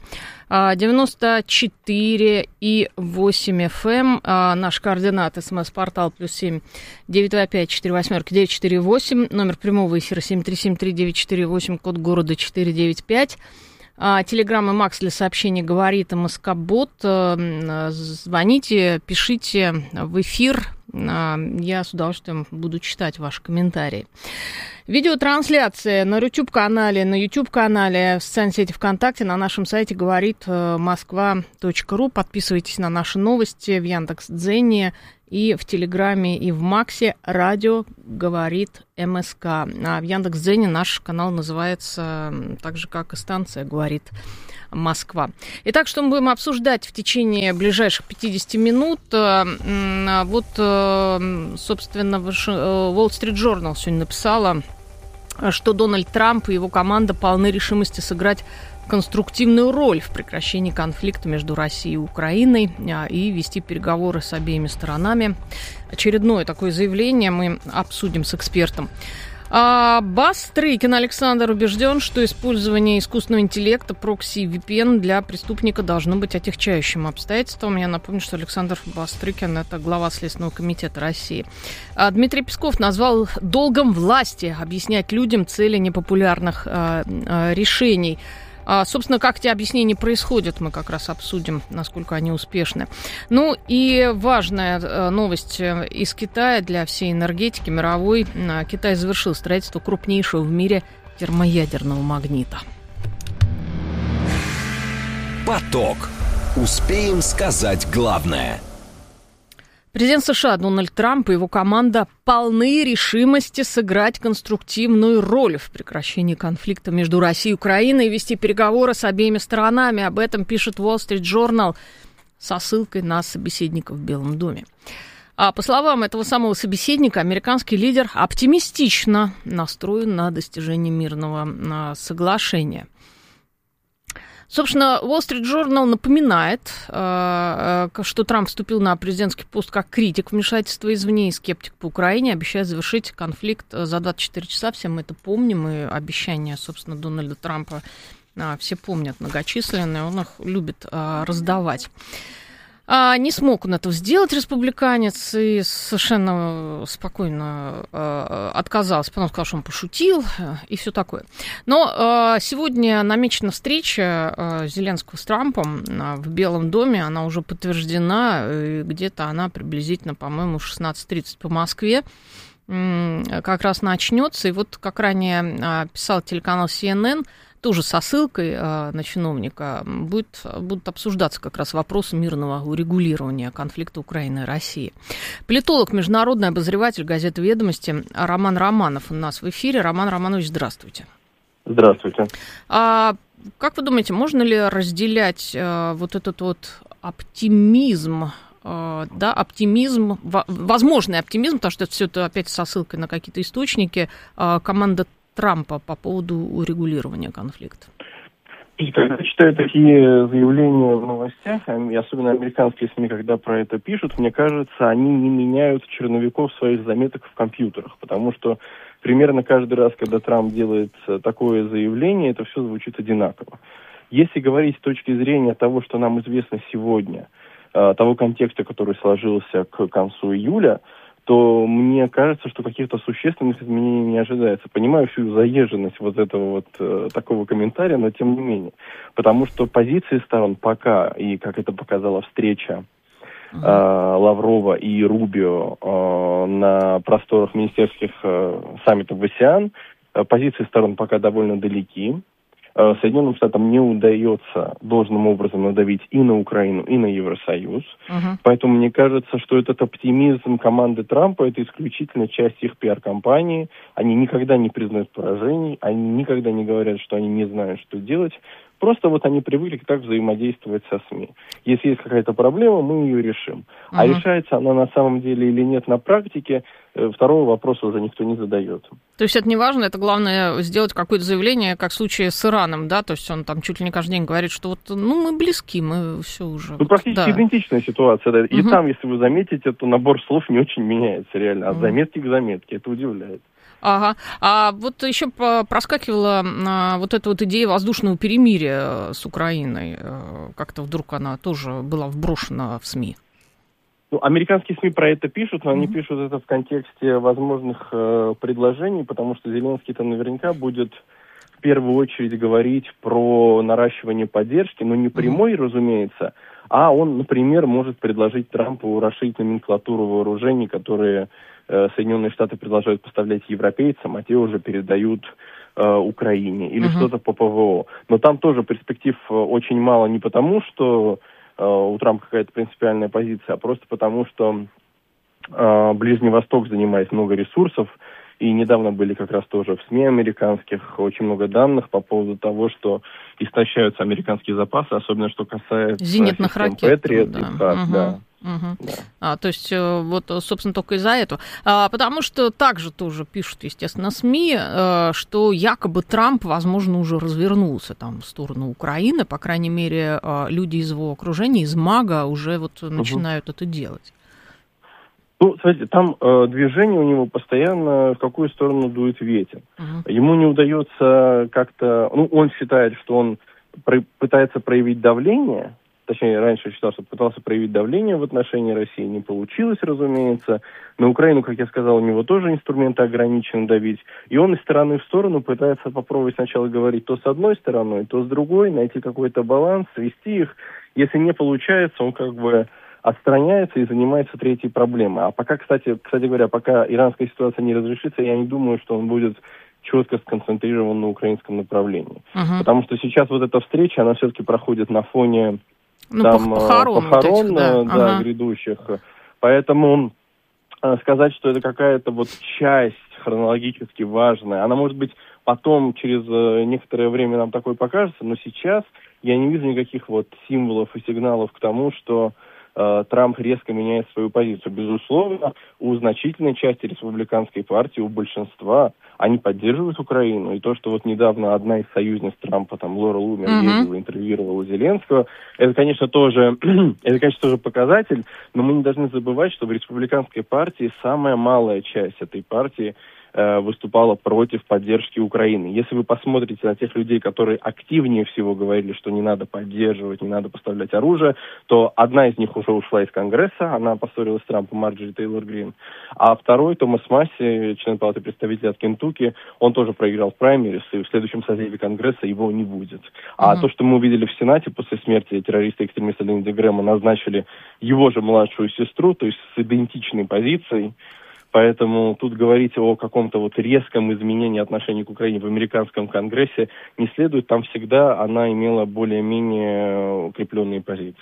Speaker 5: 94,8 FM. Наш координат. СМС-портал +7 925 48 948. Номер прямого эфира 7373948. Код города 495. Телеграм и Макс для сообщений «Говорит МСК-бот». Звоните, пишите в эфир. Я с удовольствием буду читать ваши комментарии. Видеотрансляция на YouTube-канале, в социальной сети ВКонтакте, на нашем сайте говорит Москва.ру. Подписывайтесь на наши новости в Яндекс.Дзене и в Телеграме, и в Максе. Радио говорит МСК. А в Яндекс.Дзене наш канал называется так же, как и станция говорит Москва. Итак, что мы будем обсуждать в течение ближайших 50 минут? Вот, собственно, Wall Street Journal сегодня написала, что Дональд Трамп и его команда полны решимости сыграть конструктивную роль в прекращении конфликта между Россией и Украиной и вести переговоры с обеими сторонами. Очередное такое заявление мы обсудим с экспертом. Бастрыкин Александр убежден, что использование искусственного интеллекта, прокси и VPN для преступника должно быть отягчающим обстоятельством. Я напомню, что Александр Бастрыкин – это глава Следственного комитета России. Дмитрий Песков назвал долгом власти объяснять людям цели непопулярных решений. Собственно, как эти объяснения происходят, мы как раз обсудим, насколько они успешны. Ну и важная новость из Китая для всей энергетики мировой. Китай завершил строительство крупнейшего в мире термоядерного магнита.
Speaker 11: Поток. Успеем сказать главное.
Speaker 5: Президент США Дональд Трамп и его команда полны решимости сыграть конструктивную роль в прекращении конфликта между Россией и Украиной и вести переговоры с обеими сторонами. Об этом пишет Wall Street Journal со ссылкой на собеседника в Белом доме. По словам этого самого собеседника, американский лидер оптимистично настроен на достижение мирного соглашения. Собственно, Wall Street Journal напоминает, что Трамп вступил на президентский пост как критик вмешательства извне и скептик по Украине, обещая завершить конфликт за 24 часа. Все мы это помним, и обещания, собственно, Дональда Трампа все помнят многочисленные, он их любит раздавать. Не смог он этого сделать, республиканец, и совершенно спокойно отказался, потому что сказал, что он пошутил и все такое. Но сегодня намечена встреча Зеленского с Трампом в Белом доме, она уже подтверждена, и где-то она приблизительно, по-моему, 16:30 по Москве как раз начнется. И вот, как ранее писал телеканал CNN, тоже со ссылкой на чиновника, будут обсуждаться как раз вопросы мирного урегулирования конфликта Украины и России. Политолог, международный обозреватель газеты «Ведомости» Роман Романов у нас в эфире. Роман Романович, здравствуйте.
Speaker 19: Здравствуйте.
Speaker 5: Как вы думаете, можно ли разделять вот этот вот оптимизм, возможный оптимизм, потому что это все это опять со ссылкой на какие-то источники, команда Трампа по поводу урегулирования конфликта?
Speaker 19: Когда читаю такие заявления в новостях, и особенно американские СМИ, когда про это пишут, мне кажется, они не меняют черновиков своих заметок в компьютерах, потому что примерно каждый раз, когда Трамп делает такое заявление, это все звучит одинаково. Если говорить с точки зрения того, что нам известно сегодня, того контекста, который сложился к концу июля, то мне кажется, что каких-то существенных изменений не ожидается. Понимаю всю заезженность вот этого вот такого комментария, но тем не менее. Потому что позиции сторон пока, и как это показала встреча Лаврова и Рубио на просторах министерских саммитов в АСЕАН, позиции сторон пока довольно далеки. Соединенным Штатам не удается должным образом надавить и на Украину, и на Евросоюз. Поэтому мне кажется, что этот оптимизм команды Трампа – это исключительно часть их пиар-кампании. Они никогда не признают поражений, они никогда не говорят, что они не знают, что делать. Просто вот они привыкли так взаимодействовать со СМИ. Если есть какая-то проблема, мы ее решим. А решается она на самом деле или нет на практике, второго вопроса уже никто не задает.
Speaker 18: То есть это не важно, это главное сделать какое-то заявление, как в случае с Ираном, да? То есть он там чуть ли не каждый день говорит, что вот, мы близки, мы все уже...
Speaker 19: Практически идентичная ситуация. Да. И там, если вы заметите, то набор слов не очень меняется реально. От заметки к заметке. Это удивляет.
Speaker 18: Ага. А вот еще проскакивала вот эта вот идея воздушного перемирия с Украиной. Как-то вдруг она тоже была вброшена в СМИ.
Speaker 19: Американские СМИ про это пишут, но они пишут это в контексте возможных предложений, потому что Зеленский-то наверняка будет в первую очередь говорить про наращивание поддержки, но не прямой, разумеется, а он, например, может предложить Трампу расширить номенклатуру вооружений, которые Соединенные Штаты продолжают поставлять европейцам, а те уже передают Украине, или что-то по ПВО. Но там тоже перспектив очень мало не потому, что у Трампа какая-то принципиальная позиция, а просто потому, что Ближний Восток занимает много ресурсов, и недавно были как раз тоже в СМИ американских очень много данных по поводу того, что истощаются американские запасы, особенно что касается
Speaker 18: зенитных ракет.
Speaker 19: Патриот, да.
Speaker 18: То есть, вот, собственно, только из-за этого. Потому что также тоже пишут, естественно, СМИ, что якобы Трамп, возможно, уже развернулся там в сторону Украины. По крайней мере, люди из его окружения, из МАГА уже вот начинают это делать.
Speaker 19: Смотрите, там движение у него постоянно в какую сторону дует ветер. Ему не удается как-то... он считает, что он пытается проявить давление. Точнее, раньше считал, что пытался проявить давление в отношении России. Не получилось, разумеется. На Украину, как я сказал, у него тоже инструменты ограничены давить. И он из стороны в сторону пытается попробовать сначала говорить то с одной стороной, то с другой, найти какой-то баланс, свести их. Если не получается, он как бы отстраняется и занимается третьей проблемой. А пока, кстати говоря, пока иранская ситуация не разрешится, я не думаю, что он будет четко сконцентрирован на украинском направлении. Потому что сейчас вот эта встреча, она все-таки проходит на фоне похорон грядущих. Поэтому сказать, что это какая-то вот часть хронологически важная, она может быть потом, через некоторое время нам такой покажется, но сейчас я не вижу никаких вот символов и сигналов к тому, что Трамп резко меняет свою позицию. Безусловно, у значительной части республиканской партии, у большинства, они поддерживают Украину. И то, что вот недавно одна из союзниц Трампа, там, Лора Лумер, ездила, интервьюировала Зеленского, это, конечно, тоже показатель, но мы не должны забывать, что в республиканской партии самая малая часть этой партии выступала против поддержки Украины. Если вы посмотрите на тех людей, которые активнее всего говорили, что не надо поддерживать, не надо поставлять оружие, то одна из них уже ушла из Конгресса, она поссорилась с Трампом, Марджори Тейлор Грин. А второй, Томас Масси, член Палаты представителей от Кентукки, он тоже проиграл в праймерис, и в следующем созыве Конгресса его не будет. А то, что мы увидели в Сенате после смерти террориста-экстремиста Линдси Грэма, назначили его же младшую сестру, то есть с идентичной позицией. Поэтому тут говорить о каком-то вот резком изменении отношений к Украине в американском Конгрессе не следует. Там всегда она имела более-менее укрепленные позиции.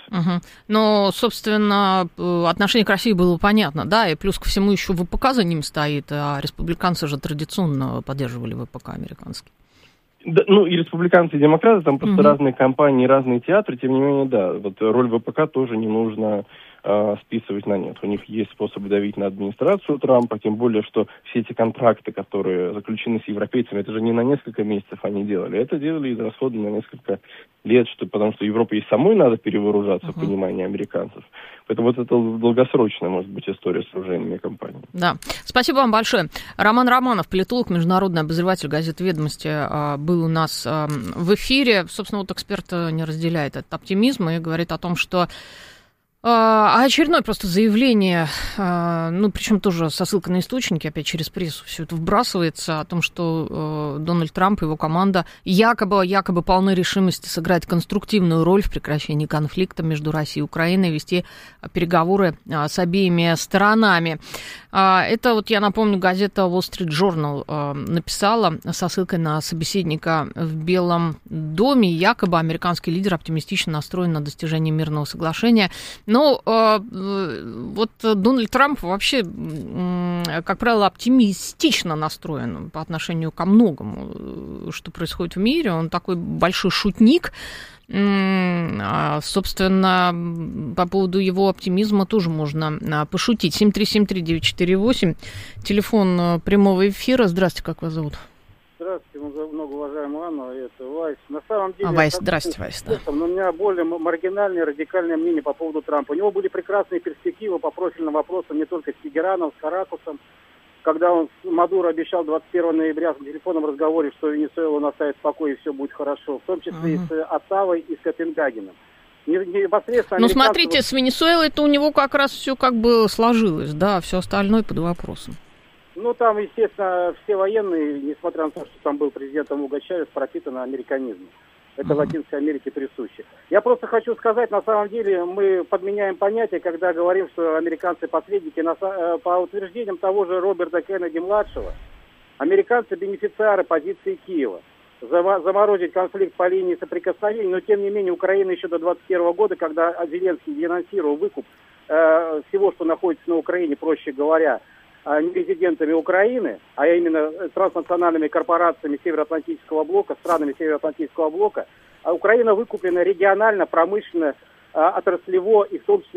Speaker 18: Но, собственно, отношение к России было понятно, да, и плюс ко всему еще ВПК за ним стоит, а республиканцы же традиционно поддерживали ВПК американский.
Speaker 19: Да, и республиканцы, и демократы, там просто разные компании, разные театры, тем не менее, да, вот роль ВПК тоже не нужно списывать на нет. У них есть способы давить на администрацию Трампа, тем более, что все эти контракты, которые заключены с европейцами, это же не на несколько месяцев они делали, это делали израсходно на несколько лет, потому что Европе и самой надо перевооружаться в понимании американцев. Поэтому вот это долгосрочная, может быть, история с оружейными компаниями.
Speaker 18: Да. Спасибо вам большое. Роман Романов, политолог, международный обозреватель газеты «Ведомости», был у нас в эфире. Собственно, вот эксперт не разделяет этот оптимизм и говорит о том, что А очередное просто заявление, причем тоже со ссылкой на источники, опять через прессу все это вбрасывается, о том, что Дональд Трамп и его команда якобы полны решимости сыграть конструктивную роль в прекращении конфликта между Россией и Украиной, вести переговоры с обеими сторонами. Это, вот я напомню, газета Wall Street Journal написала со ссылкой на собеседника в Белом доме. Якобы американский лидер оптимистично настроен на достижение мирного соглашения. Но вот Дональд Трамп вообще, как правило, оптимистично настроен по отношению ко многому, что происходит в мире. Он такой большой шутник. Собственно, по поводу его оптимизма тоже можно пошутить. 7373948, телефон прямого эфира. Здравствуйте, как вас зовут?
Speaker 20: Здравствуйте, многоуважаемая Анна, это Вайс. На самом деле...
Speaker 18: Вайс, здравствуйте, Вайс. Да.
Speaker 20: Но у меня более маргинальное, радикальное мнение по поводу Трампа. У него были прекрасные перспективы по профильным вопросам, не только с Тегераном, с Каракусом. Когда он Мадуро обещал 21 ноября в телефонном разговоре, что Венесуэлу он оставит в покое и все будет хорошо. В том числе и с Оттавой, и с Копенгагеном.
Speaker 18: Ну, смотрите, с Венесуэлой-то у него как раз все как бы сложилось, да, все остальное под вопросом.
Speaker 20: Ну, там, естественно, все военные, несмотря на то, что там был президентом Уго Чавес, пропитаны американизмом. Это в Латинской Америке присуще. Я просто хочу сказать, на самом деле, мы подменяем понятие, когда говорим, что американцы посредники. По утверждениям того же Роберта Кеннеди-младшего, американцы бенефициары позиции Киева. Заморозить конфликт по линии соприкосновения, но, тем не менее, Украина еще до 2021 года, когда Зеленский денонсировал выкуп всего, что находится на Украине, проще говоря, не резидентами Украины, а именно транснациональными корпорациями Североатлантического блока, странами Североатлантического блока, Украина выкуплена регионально, промышленно, отраслево и в том числе